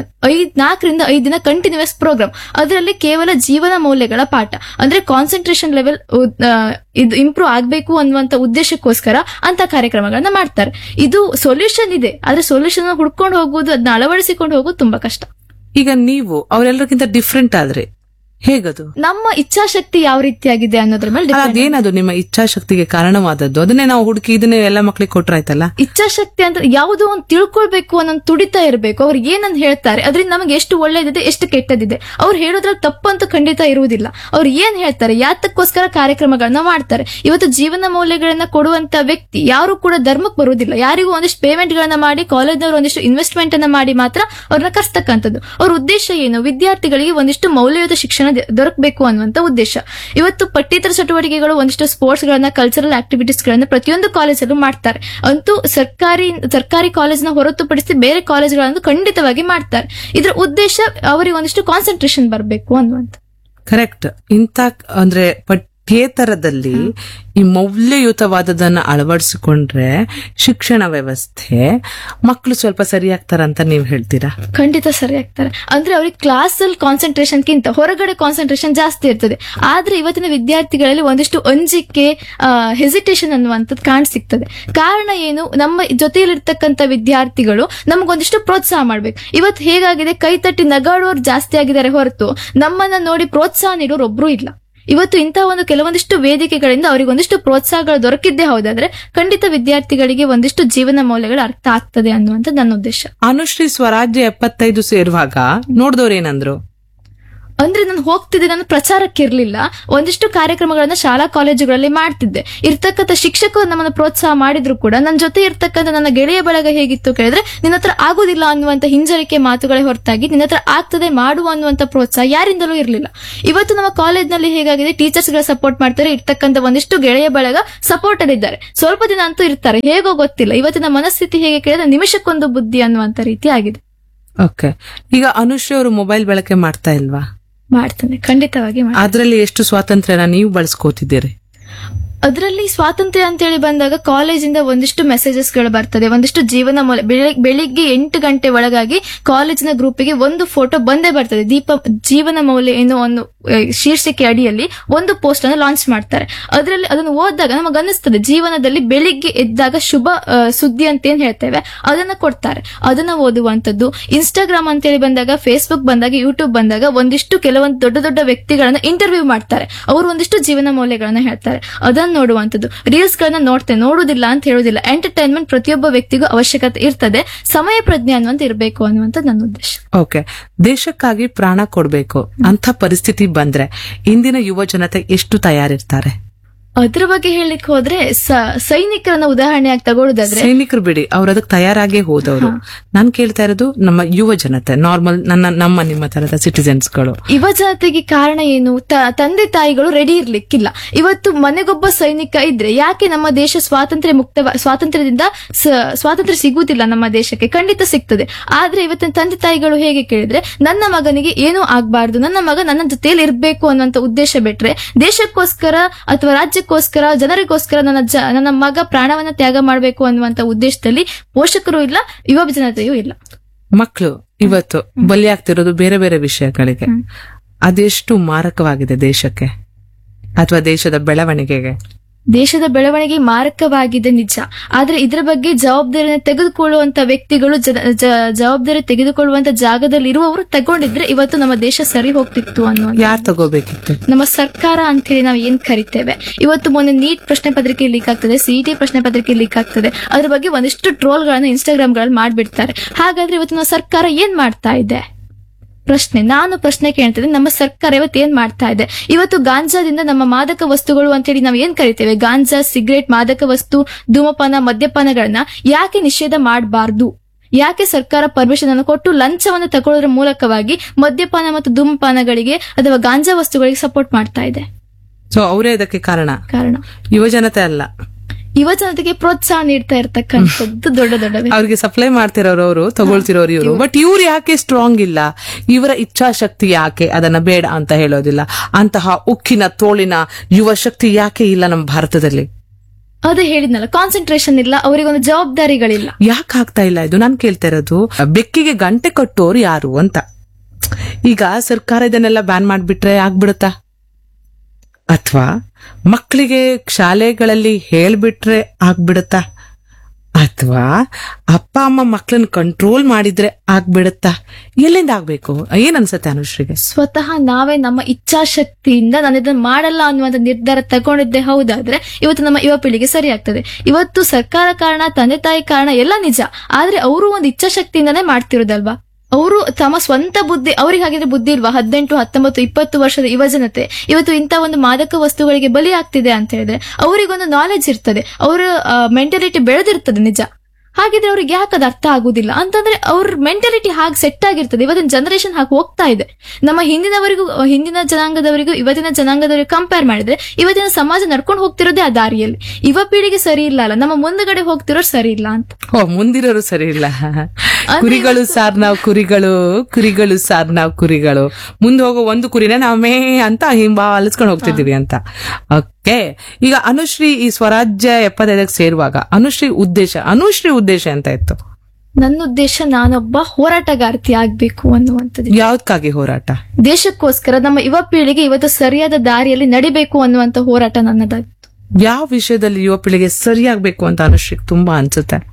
4 ರಿಂದ 5 ದಿನ ಕಂಟಿನ್ಯೂಸ್ ಪ್ರೋಗ್ರಾಮ್, ಅದರಲ್ಲಿ ಕೇವಲ ಜೀವನ ಮೌಲ್ಯಗಳ ಪಾಠ, ಅಂದ್ರೆ ಕಾನ್ಸಂಟ್ರೇಷನ್ ಲೆವೆಲ್ ಇದು ಇಂಪ್ರೂವ್ ಆಗ್ಬೇಕು ಅನ್ನುವಂತ ಉದ್ದೇಶಕ್ಕೋಸ್ಕರ ಅಂತ ಕಾರ್ಯಕ್ರಮಗಳನ್ನ ಮಾಡ್ತಾರೆ. ಇದು ಸೊಲ್ಯೂಷನ್ ಇದೆ, ಆದ್ರೆ ಸೊಲ್ಯೂಷನ್ ಹುಡ್ಕೊಂಡು ಹೋಗುವುದು, ಅದನ್ನ ಅಳವಡಿಸಿಕೊಂಡು ಹೋಗೋದು ತುಂಬಾ ಕಷ್ಟ. ಈಗ ನೀವು ಅವರೆಲ್ಲರಿಗಿಂತ ಡಿಫ್ರೆಂಟ್ ಆದ್ರೆ ಹೇಗದು? ನಮ್ಮ ಇಚ್ಛಾಶಕ್ತಿ ಯಾವ ರೀತಿಯಾಗಿದೆ ಅನ್ನೋದ್ರ ಮೇಲೆ. ಅದೇನದು ನಿಮ್ಮ ಇಚ್ಛಾಶಕ್ತಿಗೆ ಕಾರಣವಾದದ್ದು? ಅದನ್ನೇ ನಾವು ಹುಡುಕಿ ಇದನ್ನೇ ಎಲ್ಲ ಮಕ್ಳಿಗೆ ಕೊಟ್ರಾಯ್ತಲ್ಲ. ಇಚ್ಛಾಶಕ್ತಿ ಅಂತ ಯಾವುದೋ ಒಂದು ತಿಳ್ಕೊಳ್ಬೇಕು ಅನ್ನೋ ತುಡಿತಾ ಇರಬೇಕು. ಅವ್ರು ಏನಂತ ಹೇಳ್ತಾರೆ, ಅದರಿಂದ ನಮಗೆ ಎಷ್ಟು ಒಳ್ಳೇದಿದೆ, ಎಷ್ಟು ಕೆಟ್ಟದಿದೆ, ಅವ್ರು ಹೇಳೋದ್ರಲ್ಲಿ ತಪ್ಪಂತೂ ಖಂಡಿತ ಇರುವುದಿಲ್ಲ. ಅವ್ರು ಏನ್ ಹೇಳ್ತಾರೆ, ಯಾತಕ್ಕೋಸ್ಕರ ಕಾರ್ಯಕ್ರಮಗಳನ್ನ ಮಾಡ್ತಾರೆ. ಇವತ್ತು ಜೀವನ ಮೌಲ್ಯಗಳನ್ನ ಕೊಡುವಂತ ವ್ಯಕ್ತಿ ಯಾರು ಕೂಡ ಧರ್ಮಕ್ಕೆ ಬರುವುದಿಲ್ಲ. ಯಾರಿಗೂ ಒಂದಿಷ್ಟು ಪೇಮೆಂಟ್ ಗಳನ್ನ ಮಾಡಿ, ಕಾಲೇಜ್ನವರು ಒಂದಿಷ್ಟು ಇನ್ವೆಸ್ಟ್ಮೆಂಟ್ ಅನ್ನ ಮಾಡಿ ಮಾತ್ರ ಅವ್ರನ್ನ ಕರ್ಸ್ತಕ್ಕಂಥದ್ದು. ಅವ್ರ ಉದ್ದೇಶ ಏನು? ವಿದ್ಯಾರ್ಥಿಗಳಿಗೆ ಒಂದಿಷ್ಟು ಮೌಲ್ಯಯುತ ಶಿಕ್ಷಣ ದೊರಕಬೇಕು ಅನ್ನುವಂತ ಉದ್ದೇಶ. ಇವತ್ತು ಪಠ್ಯೇತರ ಚಟುವಟಿಕೆಗಳು, ಒಂದಿಷ್ಟು ಸ್ಪೋರ್ಟ್ಸ್ ಗಳನ್ನ, ಕಲ್ಚರಲ್ ಆಕ್ಟಿವಿಟೀಸ್ ಗಳನ್ನ ಪ್ರತಿಯೊಂದು ಕಾಲೇಜಲ್ಲೂ ಮಾಡ್ತಾರೆ. ಅಂತೂ ಸರ್ಕಾರಿ ಕಾಲೇಜ್ನ ಹೊರತುಪಡಿಸಿ ಬೇರೆ ಕಾಲೇಜ್ಗಳನ್ನು ಖಂಡಿತವಾಗಿ ಮಾಡ್ತಾರೆ. ಇದ್ರ ಉದ್ದೇಶ ಅವರಿಗೆ ಒಂದಿಷ್ಟು ಕಾನ್ಸಂಟ್ರೇಷನ್ ಬರಬೇಕು ಅನ್ನುವಂತ. ಕರೆಕ್ಟ್. ಇಂಥ ಅಂದ್ರೆ ಪಠ್ಯೇತರದಲ್ಲಿ ಈ ಮೌಲ್ಯಯುತವಾದದನ್ನ ಅಳವಡಿಸಿಕೊಂಡ್ರೆ ಶಿಕ್ಷಣ ವ್ಯವಸ್ಥೆ, ಮಕ್ಕಳು ಸ್ವಲ್ಪ ಸರಿಯಾಗ್ತಾರಂತ ನೀವು ಹೇಳ್ತೀರಾ? ಖಂಡಿತ ಸರಿ ಆಗ್ತಾರೆ. ಅಂದ್ರೆ ಅವ್ರಿಗೆ ಕ್ಲಾಸ್ ಅಲ್ಲಿ ಕಾನ್ಸಂಟ್ರೇಷನ್ಗಿಂತ ಹೊರಗಡೆ ಕಾನ್ಸಂಟ್ರೇಷನ್ ಜಾಸ್ತಿ ಇರ್ತದೆ. ಆದ್ರೆ ಇವತ್ತಿನ ವಿದ್ಯಾರ್ಥಿಗಳಲ್ಲಿ ಒಂದಿಷ್ಟು ಅಂಜಿಕೆ, ಹೆಸಿಟೇಷನ್ ಅನ್ನುವಂಥದ್ದು ಕಾಣಿಸಿಗ್ತದೆ. ಕಾರಣ ಏನು? ನಮ್ಮ ಜೊತೆಯಲ್ಲಿರ್ತಕ್ಕಂಥ ವಿದ್ಯಾರ್ಥಿಗಳು ನಮಗೊಂದಿಷ್ಟು ಪ್ರೋತ್ಸಾಹ ಮಾಡ್ಬೇಕು. ಇವತ್ತು ಹೇಗಾಗಿದೆ, ಕೈ ತಟ್ಟಿ ನಗಾಡೋರು ಜಾಸ್ತಿ ಆಗಿದ್ದಾರೆ ಹೊರತು ನಮ್ಮನ್ನ ನೋಡಿ ಪ್ರೋತ್ಸಾಹ ನೀಡೋರು ಒಬ್ರು ಇಲ್ಲ. ಇವತ್ತು ಇಂತಹ ಒಂದು ಕೆಲವೊಂದಿಷ್ಟು ವೇದಿಕೆಗಳಿಂದ ಅವರಿಗೆ ಒಂದಿಷ್ಟು ಪ್ರೋತ್ಸಾಹಗಳು ದೊರಕಿದ್ದೇ ಹೌದಾದ್ರೆ ಖಂಡಿತ ವಿದ್ಯಾರ್ಥಿಗಳಿಗೆ ಒಂದಿಷ್ಟು ಜೀವನ ಮೌಲ್ಯಗಳು ಅರ್ಥ ಆಗ್ತದೆ ಅನ್ನುವಂತ ನನ್ನ ಉದ್ದೇಶ. ಅನುಶ್ರೀ ಸ್ವರಾಜ್ಯ 75 ಸೇರುವಾಗ ನೋಡ್ದವ್ರೇನಂದ್ರು? ಅಂದ್ರೆ ನಾನು ಹೋಗ್ತಿದ್ದೆ, ನಾನು ಪ್ರಚಾರಕ್ಕೆ ಇರ್ಲಿಲ್ಲ, ಒಂದಿಷ್ಟು ಕಾರ್ಯಕ್ರಮಗಳನ್ನ ಶಾಲಾ ಕಾಲೇಜುಗಳಲ್ಲಿ ಮಾಡ್ತಿದ್ದೆ. ಇರ್ತಕ್ಕಂಥ ಶಿಕ್ಷಕರು ನಮ್ಮನ್ನು ಪ್ರೋತ್ಸಾಹ ಮಾಡಿದ್ರು ಕೂಡ ನನ್ನ ಜೊತೆ ಇರ್ತಕ್ಕಂಥ ನನ್ನ ಗೆಳೆಯ ಬಳಗ ಹೇಗಿತ್ತು ಕೇಳಿದ್ರೆ, ನಿನ್ನ ಹತ್ರ ಆಗುದಿಲ್ಲ ಅನ್ನುವಂತ ಹಿಂಜರಿಕೆ ಮಾತುಗಳೇ ಹೊರತಾಗಿ ನಿನ್ನ ಹತ್ರ ಆಗ್ತದೆ ಮಾಡುವ ಅನ್ನುವಂತ ಪ್ರೋತ್ಸಾಹ ಯಾರಿಂದಲೂ ಇರ್ಲಿಲ್ಲ. ಇವತ್ತು ನಮ್ಮ ಕಾಲೇಜ್ನಲ್ಲಿ ಹೇಗಾಗಿದೆ, ಟೀಚರ್ಸ್ ಗಳ ಸಪೋರ್ಟ್ ಮಾಡ್ತಾರೆ, ಇರ್ತಕ್ಕಂಥ ಒಂದಿಷ್ಟು ಗೆಳೆಯ ಬಳಗ ಸಪೋರ್ಟ್ ಅಲ್ಲಿದ್ದಾರೆ. ಸ್ವಲ್ಪ ದಿನ ಅಂತೂ ಇರ್ತಾರೆ, ಹೇಗೋ ಗೊತ್ತಿಲ್ಲ. ಇವತ್ತಿನ ಮನಸ್ಥಿತಿ ಹೇಗೆ ಕೇಳಿದ್ರೆ ನಿಮಿಷಕ್ಕೊಂದು ಬುದ್ಧಿ ಅನ್ನುವಂತ ರೀತಿ ಆಗಿದೆ. ಓಕೆ, ಈಗ ಅನುಶ್ರೀ ಅವರು ಮೊಬೈಲ್ ಬಳಕೆ ಮಾಡ್ತಾ ಇಲ್ವಾ? ಮಾಡ್ತಾನೆ, ಖಂಡಿತವಾಗಿ ಮಾಡ್ತಾನೆ. ಅದ್ರಲ್ಲಿ ಎಷ್ಟು ಸ್ವಾತಂತ್ರ್ಯನ ನೀವು ಬಳಸ್ಕೋತಿದ್ದೀರಿ? ಅದರಲ್ಲಿ ಸ್ವಾತಂತ್ರ್ಯ ಅಂತೇಳಿ ಬಂದಾಗ ಕಾಲೇಜಿಂದ ಒಂದಿಷ್ಟು ಮೆಸೇಜಸ್ ಗಳು ಬರ್ತದೆ, ಒಂದಿಷ್ಟು ಜೀವನ ಮೌಲ್ಯ. ಬೆಳಿಗ್ಗೆ 8 ಗಂಟೆ ಒಳಗಾಗಿ ಕಾಲೇಜಿನ ಗ್ರೂಪಿಗೆ ಒಂದು ಫೋಟೋ ಬಂದೇ ಬರ್ತದೆ. ಜೀವನ ಮೌಲ್ಯ ಏನೋ ಒಂದು ಶೀರ್ಷಿಕೆ ಅಡಿಯಲ್ಲಿ ಒಂದು ಪೋಸ್ಟ್ ಅನ್ನು ಲಾಂಚ್ ಮಾಡ್ತಾರೆ. ಅದರಲ್ಲಿ ಅದನ್ನು ಓದಿದಾಗ ನಮಗೆ ಅನ್ನಿಸ್ತದೆ, ಜೀವನದಲ್ಲಿ ಬೆಳಿಗ್ಗೆ ಎದ್ದಾಗ ಶುಭ ಸುದ್ದಿ ಅಂತ ಏನ್ ಹೇಳ್ತೇವೆ ಅದನ್ನ ಕೊಡ್ತಾರೆ, ಅದನ್ನ ಓದುವಂತದ್ದು. ಇನ್ಸ್ಟಾಗ್ರಾಮ್ ಅಂತೇಳಿ ಬಂದಾಗ, ಫೇಸ್ಬುಕ್ ಬಂದಾಗ, ಯೂಟ್ಯೂಬ್ ಬಂದಾಗ ಒಂದಿಷ್ಟು ಕೆಲವೊಂದು ದೊಡ್ಡ ದೊಡ್ಡ ವ್ಯಕ್ತಿಗಳನ್ನ ಇಂಟರ್ವ್ಯೂ ಮಾಡ್ತಾರೆ, ಅವರು ಒಂದಿಷ್ಟು ಜೀವನ ಮೌಲ್ಯಗಳನ್ನ ಹೇಳ್ತಾರೆ, ಅದನ್ನ ನೋಡುವಂತದ್ದು. ರೀಲ್ಸ್ ಗಳನ್ನ ನೋಡುದಿಲ್ಲ ಅಂತ ಹೇಳುದಿಲ್ಲ. ಎಂಟರ್ಟೈನ್ಮೆಂಟ್ ಪ್ರತಿಯೊಬ್ಬ ವ್ಯಕ್ತಿಗೂ ಅವಶ್ಯಕತೆ ಇರ್ತದೆ, ಸಮಯ ಪ್ರಜ್ಞೆ ಅನ್ನುವಂತ ಇರಬೇಕು ಅನ್ನುವಂತ ನನ್ನ ಉದ್ದೇಶ. ಓಕೆ, ದೇಶಕ್ಕಾಗಿ ಪ್ರಾಣ ಕೊಡ್ಬೇಕು ಅಂತ ಪರಿಸ್ಥಿತಿ ಬಂದ್ರೆ ಇಂದಿನ ಯುವ ಜನತೆ ಎಷ್ಟು ತಯಾರಿರ್ತಾರೆ? ಅದ್ರ ಬಗ್ಗೆ ಹೇಳಲಿಕ್ಕೆ ಹೋದ್ರೆ ಸೈನಿಕರನ್ನ ಉದಾಹರಣೆಯಾಗಿ ತಗೊಳ್ಳೋದಾದ್ರೆ, ಸೈನಿಕರು ಬಿಡಿ, ಅವ್ರು ಅದಕ್ಕೆ ತಯಾರಾಗೇ ಹೋದವರು. ನಾನ್ ಕೇಳ್ತಾ ಇರೋದು ನಮ್ಮ ಯುವ ಜನತೆ, ನಾರ್ಮಲ್ ನಮ್ಮ ನಿಮ್ಮ ತರದ ಸಿಟಿಸನ್ಸ್ಗಳು. ಯುವ ಜನತೆಗೆ ಕಾರಣ ಏನು? ತಂದೆ ತಾಯಿಗಳು ರೆಡಿ ಇರ್ಲಿಕ್ಕಿಲ್ಲ. ಇವತ್ತು ಮನೆಗೊಬ್ಬ ಸೈನಿಕ ಇದ್ರೆ ಯಾಕೆ ನಮ್ಮ ದೇಶ ಸ್ವಾತಂತ್ರ್ಯದಿಂದ ಸ್ವಾತಂತ್ರ್ಯ ಸಿಗುವುದಿಲ್ಲ? ನಮ್ಮ ದೇಶಕ್ಕೆ ಖಂಡಿತ ಸಿಗ್ತದೆ. ಆದ್ರೆ ಇವತ್ತಿನ ತಂದೆ ತಾಯಿಗಳು ಹೇಗೆ ಕೇಳಿದ್ರೆ, ನನ್ನ ಮಗನಿಗೆ ಏನೂ ಆಗ್ಬಾರ್ದು, ನನ್ನ ಮಗ ನನ್ನ ಜೊತೆಯಲ್ಲಿ ಇರ್ಬೇಕು ಅನ್ನುವಂತ ಉದ್ದೇಶ ಬಿಟ್ರೆ, ದೇಶಕ್ಕೋಸ್ಕರ ಅಥವಾ ರಾಜ್ಯಕ್ಕೋಸ್ಕರ ಜನರಿಗೋಸ್ಕರ ನನ್ನ ಮಗ ಪ್ರಾಣವನ್ನ ತ್ಯಾಗ ಮಾಡಬೇಕು ಅನ್ನುವಂತ ಉದ್ದೇಶದಲ್ಲಿ ಪೋಷಕರು ಇಲ್ಲ, ಯುವ ಜನತೆಯೂ ಇಲ್ಲ. ಮಕ್ಕಳು ಇವತ್ತು ಬಲಿಯಾಗ್ತಿರೋದು ಬೇರೆ ಬೇರೆ ವಿಷಯಗಳಿಗೆ. ಅದೆಷ್ಟು ಮಾರಕವಾಗಿದೆ ದೇಶಕ್ಕೆ ಅಥವಾ ದೇಶದ ಬೆಳವಣಿಗೆಗೆ? ದೇಶದ ಬೆಳವಣಿಗೆ ಮಾರಕವಾಗಿದೆ ನಿಜ. ಆದ್ರೆ ಇದರ ಬಗ್ಗೆ ಜವಾಬ್ದಾರಿಯನ್ನು ತೆಗೆದುಕೊಳ್ಳುವಂತ ವ್ಯಕ್ತಿಗಳು, ಜವಾಬ್ದಾರಿ ತೆಗೆದುಕೊಳ್ಳುವಂತ ಜಾಗದಲ್ಲಿ ಇರುವವರು ತಗೊಂಡಿದ್ರೆ ಇವತ್ತು ನಮ್ಮ ದೇಶ ಸರಿ ಹೋಗ್ತಿತ್ತು ಅನ್ನೋ. ಯಾರು ತಗೋಬೇಕಿತ್ತು? ನಮ್ಮ ಸರ್ಕಾರ ಅಂತ ಹೇಳಿ ನಾವು ಏನ್ ಕರಿತೇವೆ. ಇವತ್ತು ಮೊನ್ನೆ ನೀಟ್ ಪ್ರಶ್ನೆ ಪತ್ರಿಕೆ ಲೀಕ್ ಆಗ್ತದೆ, ಸಿಇಟಿ ಪ್ರಶ್ನೆ ಪತ್ರಿಕೆ ಲೀಕ್ ಆಗ್ತದೆ, ಅದ್ರ ಬಗ್ಗೆ ಒಂದಿಷ್ಟು ಟ್ರೋಲ್ ಗಳನ್ನ ಇನ್ಸ್ಟಾಗ್ರಾಮ್ ಗಳಲ್ಲಿ ಮಾಡ್ಬಿಡ್ತಾರೆ. ಹಾಗಾದ್ರೆ ಇವತ್ತು ನಮ್ಮ ಸರ್ಕಾರ ಏನ್ ಮಾಡ್ತಾ ಇದೆ? ನಾನು ಪ್ರಶ್ನೆ ಕೇಳ್ತಿದ್ದೆ, ನಮ್ಮ ಸರ್ಕಾರ ಇವತ್ತು ಏನ್ ಮಾಡ್ತಾ ಇದೆ? ಇವತ್ತು ಗಾಂಜಾದಿಂದ ನಮ್ಮ ಮಾದಕ ವಸ್ತುಗಳು ಅಂತೇಳಿ ನಾವು ಏನ್ ಕರಿತೇವೆ, ಗಾಂಜಾ, ಸಿಗರೇಟ್, ಮಾದಕ ವಸ್ತು, ಧೂಮಪಾನ, ಮದ್ಯಪಾನಗಳನ್ನ ಯಾಕೆ ನಿಷೇಧ ಮಾಡಬಾರ್ದು? ಯಾಕೆ ಸರ್ಕಾರ ಪರ್ಮಿಷನ್ ಅನ್ನು ಕೊಟ್ಟು ಲಂಚವನ್ನು ತಗೊಳ್ಳೋದ್ರ ಮೂಲಕವಾಗಿ ಮದ್ಯಪಾನ ಮತ್ತು ಧೂಮಪಾನಗಳಿಗೆ ಅಥವಾ ಗಾಂಜಾ ವಸ್ತುಗಳಿಗೆ ಸಪೋರ್ಟ್ ಮಾಡ್ತಾ ಇದೆ? ಸೊ ಅವರೇ ಇದಕ್ಕೆ ಕಾರಣ, ಯುವ ಜನತೆ ಅಲ್ಲ. ಯುವ ಜನತೆಗೆ ಪ್ರೋತ್ಸಾಹ ನೀಡ್ತಾ ಇರ್ತಕ್ಕಂಥದ್ದು ದೊಡ್ಡ ಅವ್ರಿಗೆ ಸಪ್ಲೈ ಮಾಡ್ತಿರೋರು ಅವರು, ತಗೊಳ್ತಿರೋರು ಇವರು. ಬಟ್ ಇವ್ರು ಯಾಕೆ ಸ್ಟ್ರಾಂಗ್ ಇಲ್ಲ? ಇವರ ಇಚ್ಛಾಶಕ್ತಿ ಯಾಕೆ ಅದನ್ನ ಬೇಡ ಅಂತ ಹೇಳೋದಿಲ್ಲ? ಅಂತಹ ಉಕ್ಕಿನ ತೋಳಿನ ಯುವ ಶಕ್ತಿ ಯಾಕೆ ಇಲ್ಲ ನಮ್ಮ ಭಾರತದಲ್ಲಿ? ಅದೇ ಹೇಳಿದ್ನಲ್ಲ, ಕಾನ್ಸಂಟ್ರೇಷನ್ ಇಲ್ಲ, ಅವರಿಗೊಂದು ಜವಾಬ್ದಾರಿಗಳಿಲ್ಲ. ಯಾಕೆ ಆಗ್ತಾ ಇಲ್ಲ ಇದು? ನಾನು ಕೇಳ್ತಾ ಇರೋದು, ಬೆಕ್ಕಿಗೆ ಗಂಟೆ ಕಟ್ಟೋರು ಯಾರು ಅಂತ. ಈಗ ಸರ್ಕಾರ ಇದನ್ನೆಲ್ಲ ಬ್ಯಾನ್ ಮಾಡ್ಬಿಟ್ರೆ ಆಗ್ಬಿಡುತ್ತಾ? ಅಥವಾ ಮಕ್ಕಳಿಗೆ ಶಾಲೆಗಳಲ್ಲಿ ಹೇಳ್ಬಿಟ್ರೆ ಆಗ್ಬಿಡುತ್ತಾ? ಅಥವಾ ಅಪ್ಪ ಅಮ್ಮ ಮಕ್ಕಳನ್ನ ಕಂಟ್ರೋಲ್ ಮಾಡಿದ್ರೆ ಆಗ್ಬಿಡುತ್ತಾ? ಎಲ್ಲಿಂದ ಆಗ್ಬೇಕು? ಏನ್ ಅನ್ಸುತ್ತೆ ಅನುಶ್ರೀಗೆ? ಸ್ವತಃ ನಾವೇ ನಮ್ಮ ಇಚ್ಛಾಶಕ್ತಿಯಿಂದ ನಾನು ಇದನ್ನ ಮಾಡಲ್ಲ ಅನ್ನುವಂತ ನಿರ್ಧಾರ ತಗೊಂಡಿದ್ದೆ ಹೌದಾದ್ರೆ ಇವತ್ತು ನಮ್ಮ ಯುವ ಪೀಳಿಗೆ ಸರಿ ಆಗ್ತದೆ. ಇವತ್ತು ಸರ್ಕಾರ ಕಾರಣ, ತಂದೆ ತಾಯಿ ಕಾರಣ ಎಲ್ಲ ನಿಜ, ಆದ್ರೆ ಅವರು ಒಂದು ಇಚ್ಛಾಶಕ್ತಿಯಿಂದಾನೇ ಮಾಡ್ತಿರೋದಲ್ವಾ? ಅವರು ತಮ್ಮ ಸ್ವಂತ ಬುದ್ಧಿ, ಅವ್ರಿಗೆ ಹಾಗಿದ್ರೆ ಬುದ್ಧಿ ಇಲ್ವಾ? 18, 19, 20 ವರ್ಷದ ಯುವ ಜನತೆ ಇವತ್ತು ಇಂಥ ಒಂದು ಮಾದಕ ವಸ್ತುಗಳಿಗೆ ಬಲಿ ಆಗ್ತಿದೆ ಅಂತ ಹೇಳಿದ್ರೆ ಅವರಿಗೊಂದು ನಾಲೆಜ್ ಇರ್ತದೆ, ಅವರ ಮೆಂಟಾಲಿಟಿ ಬೆಳೆದಿರ್ತದೆ ನಿಜ. ಹಾಗಿದ್ರೆ ಅವ್ರಿಗೆ ಯಾಕೆ ಅದು ಅರ್ಥ ಆಗುದಿಲ್ಲ ಅಂತಂದ್ರೆ ಅವ್ರ ಮೆಂಟಾಲಿಟಿ ಹಾಗೆ ಸೆಟ್ ಆಗಿರ್ತದೆ. ಇವತ್ತಿನ ಜನರೇಷನ್ ಹಾಗೆ ಹೋಗ್ತಾ ಇದೆ. ನಮ್ಮ ಹಿಂದಿನ ಜನಾಂಗದವರಿಗೂ ಇವತ್ತಿನ ಜನಾಂಗದವರಿಗೂ ಕಂಪೇರ್ ಮಾಡಿದ್ರೆ ಇವತ್ತಿನ ಸಮಾಜ ನಡ್ಕೊಂಡು ಹೋಗ್ತಿರೋದೇ ಆ ದಾರಿಯಲ್ಲಿ. ಯುವ ಪೀಳಿಗೆ ಸರಿ ಇಲ್ಲ ಅಲ್ಲ, ನಮ್ಮ ಮುಂದಗಡೆ ಹೋಗ್ತಿರೋರು ಸರಿ ಇಲ್ಲ ಅಂತ. ಮುಂದಿರೋರು ಸರಿ ಇಲ್ಲ. ಕುರಿಗಳು ಸಾರ್ ನಾವು ಕುರಿಗಳು, ಕುರಿಗಳು ಸಾರ್ ನಾವು ಕುರಿಗಳು, ಮುಂದೆ ಹೋಗೋ ಒಂದು ಕುರಿನ ನಾವು ಮೇ ಅಂತ ಹಿಂಬಾಲಿಸ್ಕೊಂಡು ಹೋಗ್ತಿದೀವಿ ಅಂತ. ಓಕೆ, ಈಗ ಅನುಶ್ರೀ ಈ ಸ್ವರಾಜ್ಯ 75ಕ್ಕೆ ಸೇರುವಾಗ ಅನುಶ್ರೀ ಉದ್ದೇಶ ಅಂತ ಇತ್ತು? ನನ್ನ ಉದ್ದೇಶ ನಾನೊಬ್ಬ ಹೋರಾಟಗಾರ್ತಿ ಆಗ್ಬೇಕು ಅನ್ನುವಂಥದ್ದು. ಯಾವ್ದಕ್ಕಾಗಿ ಹೋರಾಟ? ದೇಶಕ್ಕೋಸ್ಕರ ನಮ್ಮ ಯುವ ಪೀಳಿಗೆ ಇವತ್ತು ಸರಿಯಾದ ದಾರಿಯಲ್ಲಿ ನಡಿಬೇಕು ಅನ್ನುವಂತ ಹೋರಾಟ ನನ್ನದಾಗಿತ್ತು. ಯಾವ ವಿಷಯದಲ್ಲಿ ಯುವ ಪೀಳಿಗೆ ಸರಿಯಾಗಬೇಕು ಅಂತ ಅನುಶ್ರೀ ತುಂಬಾ ಅನ್ಸುತ್ತೆ?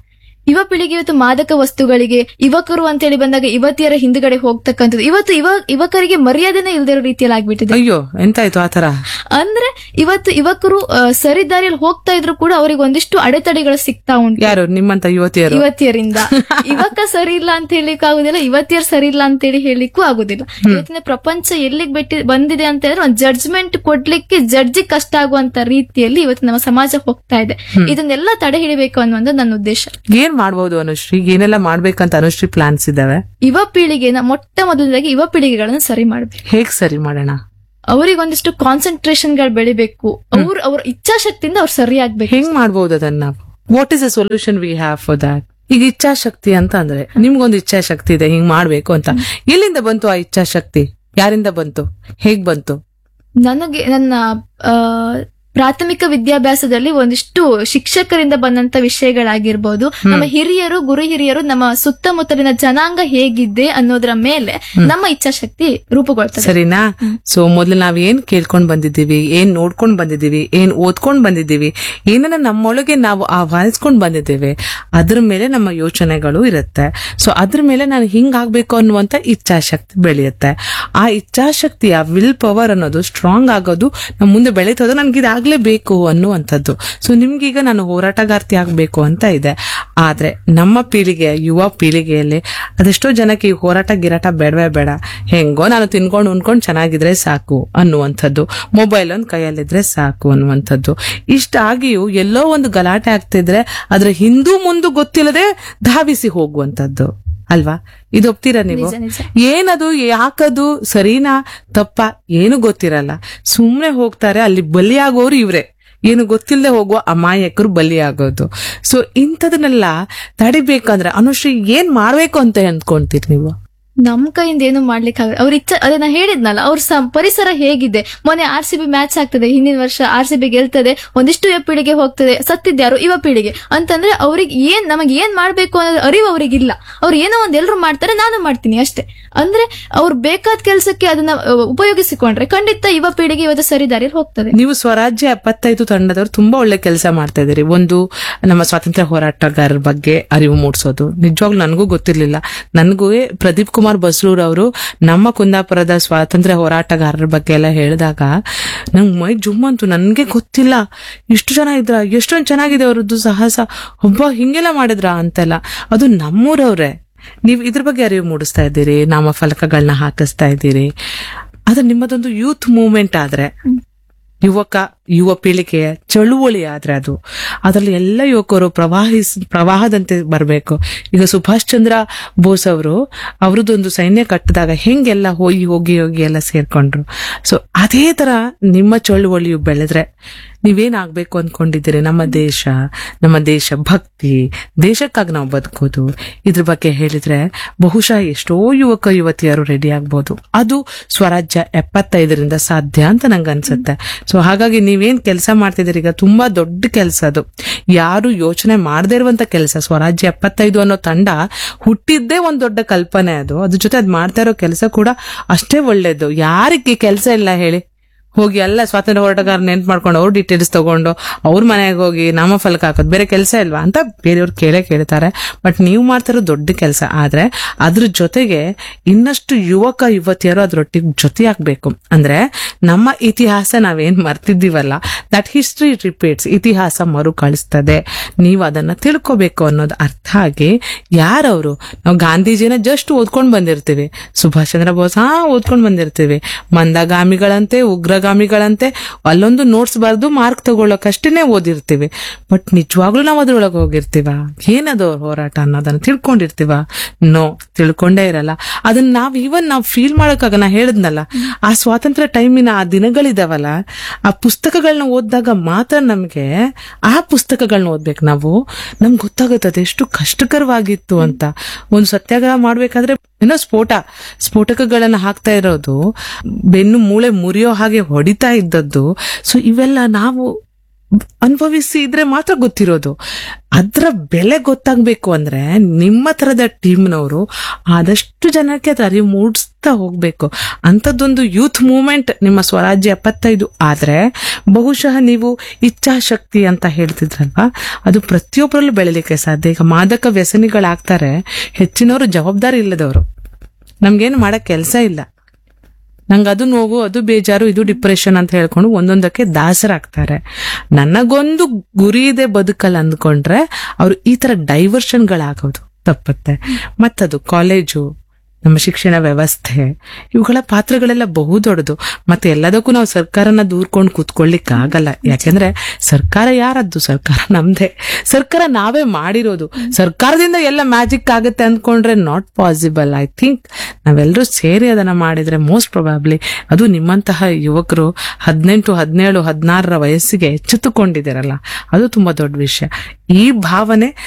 ಯುವ ಪೀಳಿಗೆ ಇವತ್ತು ಮಾದಕ ವಸ್ತುಗಳಿಗೆ ಯುವಕರು ಅಂತೇಳಿ ಬಂದಾಗ ಯುವತಿಯರ ಹಿಂದ್ಗಡೆ ಹೋಗ್ತಕ್ಕಂಥದ್ದು ಇವತ್ತು ಯುವಕರಿಗೆ ಮರ್ಯಾದೆನೇ ಇಲ್ದಿರೋ ರೀತಿಯಲ್ಲಿ ಆಗ್ಬಿಟ್ಟಿದೆ. ಅಯ್ಯೋ ಎಂತಾಯ್ತು ಆತರ? ಅಂದ್ರೆ ಇವತ್ತು ಯುವಕರು ಸರಿ ದಾರಿಯಲ್ಲಿ ಹೋಗ್ತಾ ಇದ್ರು ಕೂಡ ಅವರಿಗೆ ಒಂದಿಷ್ಟು ಅಡೆತಡೆಗಳು ಸಿಗ್ತಾ ಉಂಟು. ಯಾರು ನಿಮ್ಮಂತ ಯುವತಿಯರಿಂದ. ಯುವಕ ಸರಿ ಇಲ್ಲ ಅಂತ ಹೇಳಿಕ್ ಆಗುದಿಲ್ಲ, ಯುವತಿಯರು ಸರಿ ಇಲ್ಲ ಅಂತ ಹೇಳಿ ಹೇಳಿಕ್ಕೂ ಆಗುದಿಲ್ಲ. ಇವತ್ತಿನ ಪ್ರಪಂಚ ಎಲ್ಲಿಗೆ ಬಂದಿದೆ ಅಂತ ಹೇಳಿದ್ರೆ ಒಂದು ಜಡ್ಜ್ಮೆಂಟ್ ಕೊಡ್ಲಿಕ್ಕೆ ಜಡ್ಜಿಗೆ ಕಷ್ಟ ಆಗುವಂತ ರೀತಿಯಲ್ಲಿ ಇವತ್ತು ನಮ್ಮ ಸಮಾಜ ಹೋಗ್ತಾ ಇದೆ. ಇದನ್ನೆಲ್ಲ ತಡೆ ಹಿಡಿಬೇಕು ಅನ್ನುವಂತ ನನ್ನ ಉದ್ದೇಶ. ಏನ್ ಮಾಡ್ಬೋದು ಅನುಶ್ರೀ? ಏನೆಲ್ಲ ಮಾಡ್ಬೇಕಂತ ಅನುಶ್ರೀ ಪ್ಲಾನ್ಸ್ ಇದಾವೆ? ಯುವ ಪೀಳಿಗೆನ ಮೊಟ್ಟ ಮೊದಲದಾಗಿ ಯುವ ಪೀಳಿಗೆಗಳನ್ನ ಸರಿ ಮಾಡ್ಬೇಕು. ಹೇಗ್ ಸರಿ ಮಾಡೋಣ? ಅವರಿಗೊಂದಿಷ್ಟು ಕಾನ್ಸಂಟ್ರೇಷನ್ ಗಳು ಬೆಳಿಬೇಕು. ಅವ್ರ ಇಚ್ಛಾಶಕ್ತಿಯಿಂದ ಅವ್ರು ಸರಿ ಆಗ್ಬೇಕು. ಹೆಂಗ್ ಮಾಡ್ಬೋದು ಅದನ್ನ? What is a solution we have for that? ಈಗ ಇಚ್ಛಾಶಕ್ತಿ ಅಂತ ಅಂದ್ರೆ ನಿಮ್ಗೊಂದು ಇಚ್ಛಾಶಕ್ತಿ ಇದೆ ಹಿಂಗ್ ಮಾಡ್ಬೇಕು ಅಂತ. ಎಲ್ಲಿಂದ ಬಂತು ಆ ಇಚ್ಛಾಶಕ್ತಿ? ಯಾರಿಂದ ಬಂತು? ಹೇಗ್ ಬಂತು? ನನಗೆ ನನ್ನ ಪ್ರಾಥಮಿಕ ವಿದ್ಯಾಭ್ಯಾಸದಲ್ಲಿ ಒಂದಿಷ್ಟು ಶಿಕ್ಷಕರಿಂದ ಬಂದಂತ ವಿಷಯಗಳಾಗಿರ್ಬೋದು, ನಮ್ಮ ಹಿರಿಯರು ಗುರು ಹಿರಿಯರು ನಮ್ಮ ಸುತ್ತಮುತ್ತಲಿನ ಜನಾಂಗ ಹೇಗಿದೆ ಅನ್ನೋದ್ರ ಮೇಲೆ ನಮ್ಮ ಇಚ್ಛಾಶಕ್ತಿ ರೂಪುಗೊಳ್ತದೆ. ಸರಿನಾ? ಸೊ ಮೊದಲು ನಾವ್ ಏನ್ ಕೇಳ್ಕೊಂಡ್ ಬಂದಿದ್ದೀವಿ, ಏನ್ ನೋಡ್ಕೊಂಡ್ ಬಂದಿದ್ದೀವಿ, ಏನ್ ಓದ್ಕೊಂಡ್ ಬಂದಿದ್ದೀವಿ, ಏನನ್ನ ನಮ್ಮೊಳಗೆ ನಾವು ಆಹ್ವಾನಿಸ್ಕೊಂಡ್ ಬಂದಿದ್ದೇವೆ, ಅದ್ರ ಮೇಲೆ ನಮ್ಮ ಯೋಚನೆಗಳು ಇರುತ್ತೆ. ಸೊ ಅದ್ರ ಮೇಲೆ ನಾನು ಹಿಂಗಾಗ್ಬೇಕು ಅನ್ನುವಂತ ಇಚ್ಛಾಶಕ್ತಿ ಬೆಳೆಯುತ್ತೆ. ಆ ಇಚ್ಛಾಶಕ್ತಿಯ ವಿಲ್ ಪವರ್ ಅನ್ನೋದು ಸ್ಟ್ರಾಂಗ್ ಆಗೋದು ನಮ್ಮ ಮುಂದೆ ಬೆಳೀತೋದು ನನ್ಗೆ ಬೇಕು ಅನ್ನುವಂಥದ್ದು. ಸೊ ನಿಮ್ಗೀಗ ನಾನು ಹೋರಾಟಗಾರ್ತಿ ಆಗ್ಬೇಕು ಅಂತ ಇದೆ. ಆದ್ರೆ ನಮ್ಮ ಪೀಳಿಗೆ, ಯುವ ಪೀಳಿಗೆಯಲ್ಲಿ ಅದೆಷ್ಟೋ ಜನಕ್ಕೆ ಈ ಹೋರಾಟ ಗಿರಾಟ ಬೇಡವೇ ಬೇಡ, ಹೆಂಗೋ ನಾನು ತಿನ್ಕೊಂಡು ಉಣ್ಕೊಂಡು ಚೆನ್ನಾಗಿದ್ರೆ ಸಾಕು ಅನ್ನುವಂಥದ್ದು, ಮೊಬೈಲ್ ಒಂದು ಕೈಯಲ್ಲಿದ್ರೆ ಸಾಕು ಅನ್ನುವಂಥದ್ದು. ಇಷ್ಟಾಗಿಯೂ ಎಲ್ಲೋ ಒಂದು ಗಲಾಟೆ ಆಗ್ತಿದ್ರೆ ಅದ್ರ ಹಿಂದೂ ಮುಂದೆ ಗೊತ್ತಿಲ್ಲದೆ ಧಾವಿಸಿ ಹೋಗುವಂಥದ್ದು ಅಲ್ವಾ? ಇದು ಒಪ್ತೀರಾ ನೀವು? ಏನದು, ಯಾಕದು, ಸರಿನಾ ತಪ್ಪ ಏನು ಗೊತ್ತಿರಲ್ಲ, ಸುಮ್ನೆ ಹೋಗ್ತಾರೆ. ಅಲ್ಲಿ ಬಲಿಯಾಗೋರು ಇವ್ರೆ, ಏನು ಗೊತ್ತಿಲ್ಲದೆ ಹೋಗುವ ಅಮಾಯಕರು ಬಲಿಯಾಗೋದು. ಸೊ ಇಂಥದನ್ನೆಲ್ಲ ತಡಿಬೇಕಂದ್ರೆ ಅನುಶ್ರೀ ಏನ್ ಮಾಡ್ಬೇಕು ಅಂತ ಅಂದ್ಕೊಂತೀರಿ ನೀವು? ನಮ್ ಕೈಯಿಂದ ಏನು ಮಾಡ್ಲಿಕ್ಕೆ ಆಗ ಅವ್ರ ಇಚ್ಛೆ. ಅದನ್ನ ಹೇಳಿದ್ನಲ್ಲ, ಅವ್ರ ಪರಿಸರ ಹೇಗಿದೆ. ಮೊನ್ನೆ RCB ಮ್ಯಾಚ್ ಆಗ್ತದೆ, ಹಿಂದಿನ ವರ್ಷ RCB ಗೆಲ್ತದೆ, ಒಂದಿಷ್ಟು ಯುವ ಪೀಳಿಗೆ ಹೋಗ್ತದೆ, ಸತ್ತಿದ್ಯಾರು ಯುವ ಪೀಳಿಗೆ ಅಂತಂದ್ರೆ ಅವ್ರಿಗೆ ನಮಗೆ ಏನ್ ಮಾಡ್ಬೇಕು ಅನ್ನೋದು ಅರಿವು ಅವ್ರಿಗಿಲ್ಲ. ಅವ್ರು ಏನೋ ಒಂದ್ ಎಲ್ರು ಮಾಡ್ತಾರೆ, ನಾನು ಮಾಡ್ತೀನಿ ಅಷ್ಟೇ. ಅಂದ್ರೆ ಅವ್ರು ಬೇಕಾದ ಕೆಲ್ಸಕ್ಕೆ ಅದನ್ನ ಉಪಯೋಗಿಸಿಕೊಂಡ್ರೆ ಖಂಡಿತ ಯುವ ಪೀಳಿಗೆ ಇವತ್ತು ಸರಿದಾರಿಯಲ್ಲಿ ಹೋಗ್ತದೆ. ನೀವು ಸ್ವರಾಜ್ಯ 75 ತಂಡದವರು ತುಂಬಾ ಒಳ್ಳೆ ಕೆಲಸ ಮಾಡ್ತಾ ಇದ್ದೀರಿ. ಒಂದು ನಮ್ಮ ಸ್ವಾತಂತ್ರ್ಯ ಹೋರಾಟಗಾರರ ಬಗ್ಗೆ ಅರಿವು ಮೂಡಿಸೋದು ನಿಜವಾಗ್ಲೂ ನನಗೂ ಗೊತ್ತಿರ್ಲಿಲ್ಲ. ನನಗೂ ಪ್ರದೀಪ್ ಕುಮಾರ್ ಬಸ್ರೂರ್ ಅವರು ನಮ್ಮ ಕುಂದಾಪುರದ ಸ್ವಾತಂತ್ರ್ಯ ಹೋರಾಟಗಾರರ ಬಗ್ಗೆ ಎಲ್ಲ ಹೇಳಿದಾಗ ನಂಗೆ ಮೈ ಜುಮ್ಮಂತು. ನನ್ಗೆ ಗೊತ್ತಿಲ್ಲ ಇಷ್ಟು ಜನ ಇದ್ರ, ಎಷ್ಟೊಂದು ಚೆನ್ನಾಗಿದೆ ಅವರದ್ದು ಸಾಹಸ, ಒಬ್ಬ ಹಿಂಗೆಲ್ಲ ಮಾಡಿದ್ರ ಅಂತೆಲ್ಲ. ಅದು ನಮ್ಮೂರವ್ರೆ. ನೀವು ಇದ್ರ ಬಗ್ಗೆ ಅರಿವು ಮೂಡಿಸ್ತಾ ಇದ್ದೀರಿ, ನಾಮಫಲಕಗಳನ್ನ ಹಾಕಿಸ್ತಾ ಇದ್ದೀರಿ. ಅದು ನಿಮ್ಮದೊಂದು ಯೂತ್ ಮೂವ್ಮೆಂಟ್ ಆದ್ರೆ, ಯುವ ಪೀಳಿಗೆಯ ಚಳುವಳಿ ಆದ್ರೆ ಅದರಲ್ಲಿ ಎಲ್ಲ ಯುವಕರು ಪ್ರವಾಹದಂತೆ ಬರಬೇಕು. ಈಗ ಸುಭಾಷ್ ಚಂದ್ರ ಬೋಸ್ ಅವ್ರದ್ದೊಂದು ಸೈನ್ಯ ಕಟ್ಟಿದಾಗ ಹೆಂಗೆಲ್ಲ ಹೋಗಿ ಎಲ್ಲ ಸೇರ್ಕೊಂಡ್ರು. ಸೊ ಅದೇ ತರ ನಿಮ್ಮ ಚಳುವಳಿಯು ಬೆಳೆದ್ರೆ ನೀವೇನಾಗ್ಬೇಕು ಅನ್ಕೊಂಡಿದ್ದೀರಿ? ನಮ್ಮ ದೇಶ ಭಕ್ತಿ, ದೇಶಕ್ಕಾಗಿ ನಾವು ಬದುಕೋದು, ಇದ್ರ ಬಗ್ಗೆ ಹೇಳಿದ್ರೆ ಬಹುಶಃ ಎಷ್ಟೋ ಯುವಕ ಯುವತಿಯರು ರೆಡಿ ಆಗ್ಬೋದು. ಅದು ಸ್ವರಾಜ್ಯ 75ರಿಂದ ಸಾಧ್ಯ ಅಂತ ನಂಗೆ ಅನ್ಸುತ್ತೆ. ಸೊ ಹಾಗಾಗಿ ನೀವೇನ್ ಕೆಲಸ ಮಾಡ್ತಿದ್ದೀರಿ ಈಗ ತುಂಬಾ ದೊಡ್ಡ ಕೆಲಸ. ಅದು ಯಾರು ಯೋಚನೆ ಮಾಡದೇ ಇರುವಂತ ಕೆಲಸ. ಸ್ವರಾಜ್ಯ 75 ಅನ್ನೋ ತಂಡ ಹುಟ್ಟಿದ್ದೇ ಒಂದ್ ದೊಡ್ಡ ಕಲ್ಪನೆ. ಅದ್ರ ಜೊತೆ ಅದ್ ಮಾಡ್ತಾ ಇರೋ ಕೆಲಸ ಕೂಡ ಅಷ್ಟೇ ಒಳ್ಳೇದು. ಯಾರಿಗೆ ಕೆಲಸ ಇಲ್ಲ ಹೇಳಿ? ಹೋಗಿ ಎಲ್ಲ ಸ್ವಾತಂತ್ರ್ಯ ಹೋರಾಟಗಾರ ನೆನ್ಪು ಮಾಡ್ಕೊಂಡು ಅವ್ರ ಡೀಟೇಲ್ಸ್ ತಗೊಂಡು ಅವ್ರ ಮನೆಗೆ ಹೋಗಿ ನಾಮಫಲಕ ಹಾಕೋದು, ಬೇರೆ ಕೆಲಸ ಇಲ್ವಾ ಅಂತ ಬೇರೆಯವ್ರು ಕೇಳ್ತಾರೆ. ಬಟ್ ನೀವು ಮಾಡ್ತಿರೋ ದೊಡ್ಡ ಕೆಲಸ. ಆದ್ರೆ ಅದ್ರ ಜೊತೆಗೆ ಇನ್ನಷ್ಟು ಯುವಕ ಯುವತಿಯರು ಅದ್ರೊಟ್ಟಿಗೆ ಜೊತೆ ಆಗ್ಬೇಕು. ಅಂದ್ರೆ ನಮ್ಮ ಇತಿಹಾಸ ನಾವೇನ್ ಮರ್ತಿದ್ದೀವಲ್ಲ, ದಟ್ ಹಿಸ್ಟ್ರಿ ರಿಪೀಟ್ಸ್, ಇತಿಹಾಸ ಮರು ಕಳಿಸ್ತದೆ. ನೀವು ಅದನ್ನ ತಿಳ್ಕೋಬೇಕು ಅನ್ನೋದು ಅರ್ಥ ಆಗಿ ಯಾರವರು, ನಾವು ಗಾಂಧೀಜಿನ ಜಸ್ಟ್ ಓದ್ಕೊಂಡ್ ಬಂದಿರ್ತೀವಿ, ಸುಭಾಷ್ ಚಂದ್ರ ಬೋಸ್ ಓದ್ಕೊಂಡ್ ಬಂದಿರ್ತೀವಿ, ಮಂದಗಾಮಿಗಳಂತೆ ಉಗ್ರಗಾಮಿಗಳಂತೆ ಅಲ್ಲೊಂದು ನೋಟ್ಸ್ ಬರೆದು ಮಾರ್ಕ್ ತಗೊಳ್ಳೋಕಷ್ಟೇನೆ ಓದಿರ್ತೀವಿ. ಬಟ್ ನಿಜವಾಗ್ಲೂ ನಾವು ಅದ್ರೊಳಗೆ ಹೋಗಿರ್ತೀವ? ಏನದು ಹೋರಾಟ ಅನ್ನೋದನ್ನ ತಿಳ್ಕೊಂಡಿರ್ತೀವ? ನೋ, ತಿಳ್ಕೊಂಡೇ ಇರಲ್ಲ. ಅದನ್ನ ನಾವು ಫೀಲ್ ಮಾಡೋಕ್ಕಾಗ ನಾ ಹೇಳಿದ್ನಲ್ಲ, ಆ ಸ್ವಾತಂತ್ರ್ಯ ಟೈಮಿನ ಆ ದಿನಗಳಿದಾವಲ್ಲ, ಆ ಪುಸ್ತಕಗಳನ್ನ ಓದಿದಾಗ ಮಾತ್ರ ನಮ್ಗೆ ಆ ಪುಸ್ತಕಗಳನ್ನ ಓದ್ಬೇಕು ನಾವು, ನಮ್ಗೆ ಗೊತ್ತಾಗುತ್ತೆ ಅದೆಷ್ಟು ಕಷ್ಟಕರವಾಗಿತ್ತು ಅಂತ. ಒಂದು ಸತ್ಯಾಗ್ರಹ ಮಾಡ್ಬೇಕಾದ್ರೆ ಏನೋ ಸ್ಫೋಟಕಗಳನ್ನ ಹಾಕ್ತಾ ಇರೋದು, ಬೆನ್ನು ಮೂಳೆ ಮುರಿಯೋ ಹಾಗೆ ಹೊಡಿತಾ ಇದ್ದದ್ದು. ಸೊ ಇವೆಲ್ಲ ನಾವು ಅನುಭವಿಸಿ ಇದ್ರೆ ಮಾತ್ರ ಗೊತ್ತಿರೋದು. ಅದ್ರ ಬೆಲೆ ಗೊತ್ತಾಗ್ಬೇಕು ಅಂದ್ರೆ ನಿಮ್ಮ ತರದ ಟೀಮ್ನವರು ಆದಷ್ಟು ಜನಕ್ಕೆ ಅದ್ರ ಅರಿವು ಮೂಡಿಸ್ತಾ ಬೆಳೆಸ್ತಾ ಹೋಗ್ಬೇಕು. ಅಂಥದ್ದೊಂದು ಯೂತ್ ಮೂವ್ಮೆಂಟ್ ನಿಮ್ಮ ಸ್ವರಾಜ್ಯ 75 ಆದ್ರೆ ಬಹುಶಃ ನೀವು ಇಚ್ಛಾಶಕ್ತಿ ಅಂತ ಹೇಳ್ತಿದ್ರಲ್ವಾ, ಅದು ಪ್ರತಿಯೊಬ್ಬರಲ್ಲೂ ಬೆಳಿಲಿಕ್ಕೆ ಸಾಧ್ಯ. ಈಗ ಮಾದಕ ವ್ಯಸನಿಗಳಾಗ್ತಾರೆ ಹೆಚ್ಚಿನವರು ಜವಾಬ್ದಾರಿ ಇಲ್ಲದವರು, ನಮ್ಗೇನು ಮಾಡಕ್ ಕೆಲಸ ಇಲ್ಲ, ನಂಗೆ ಅದು ನೋವು, ಅದು ಬೇಜಾರು, ಇದು ಡಿಪ್ರೆಷನ್ ಅಂತ ಹೇಳ್ಕೊಂಡು ಒಂದೊಂದಕ್ಕೆ ದಾಸರಾಗ್ತಾರೆ. ನನಗೊಂದು ಗುರಿ ಇದೆ ಬದುಕಲ್ಲ ಅಂದ್ಕೊಂಡ್ರೆ ಅವ್ರು ಈ ತರ ಡೈವರ್ಷನ್ಗಳಾಗೋದು ತಪ್ಪುತ್ತೆ. ಮತ್ತದು ಕಾಲೇಜು, ನಮ್ಮ ಶಿಕ್ಷಣ ವ್ಯವಸ್ಥೆ, ಇವುಗಳ ಪಾತ್ರಗಳೆಲ್ಲ ಬಹುದೊಡ್ಡದು. ಮತ್ತೆ ಎಲ್ಲದಕ್ಕೂ ನಾವು ಸರ್ಕಾರನ ದೂರ್ಕೊಂಡು ಕೂತ್ಕೊಳ್ಳಿಕ್ ಆಗಲ್ಲ. ಯಾಕೆಂದ್ರೆ ಸರ್ಕಾರ ಯಾರದ್ದು? ಸರ್ಕಾರ ನಮ್ದೇ. ಸರ್ಕಾರ ನಾವೇ ಮಾಡಿರೋದು. ಸರ್ಕಾರದಿಂದ ಎಲ್ಲ ಮ್ಯಾಜಿಕ್ ಆಗುತ್ತೆ ಅಂದ್ಕೊಂಡ್ರೆ ನಾಟ್ ಪಾಸಿಬಲ್. ಐ ಥಿಂಕ್ ನಾವೆಲ್ಲರೂ ಸೇರಿ ಅದನ್ನ ಮಾಡಿದ್ರೆ ಮೋಸ್ಟ್ ಪ್ರೊಬಾಬ್ಲಿ ಅದು ನಿಮ್ಮಂತಹ ಯುವಕರು 18, 17, 16 ವಯಸ್ಸಿಗೆ ಎಚ್ಚೆತ್ತುಕೊಂಡಿದ್ದೀರಲ್ಲ, ಅದು ತುಂಬಾ ದೊಡ್ಡ ವಿಷಯ. ಈ ಭಾವನೆ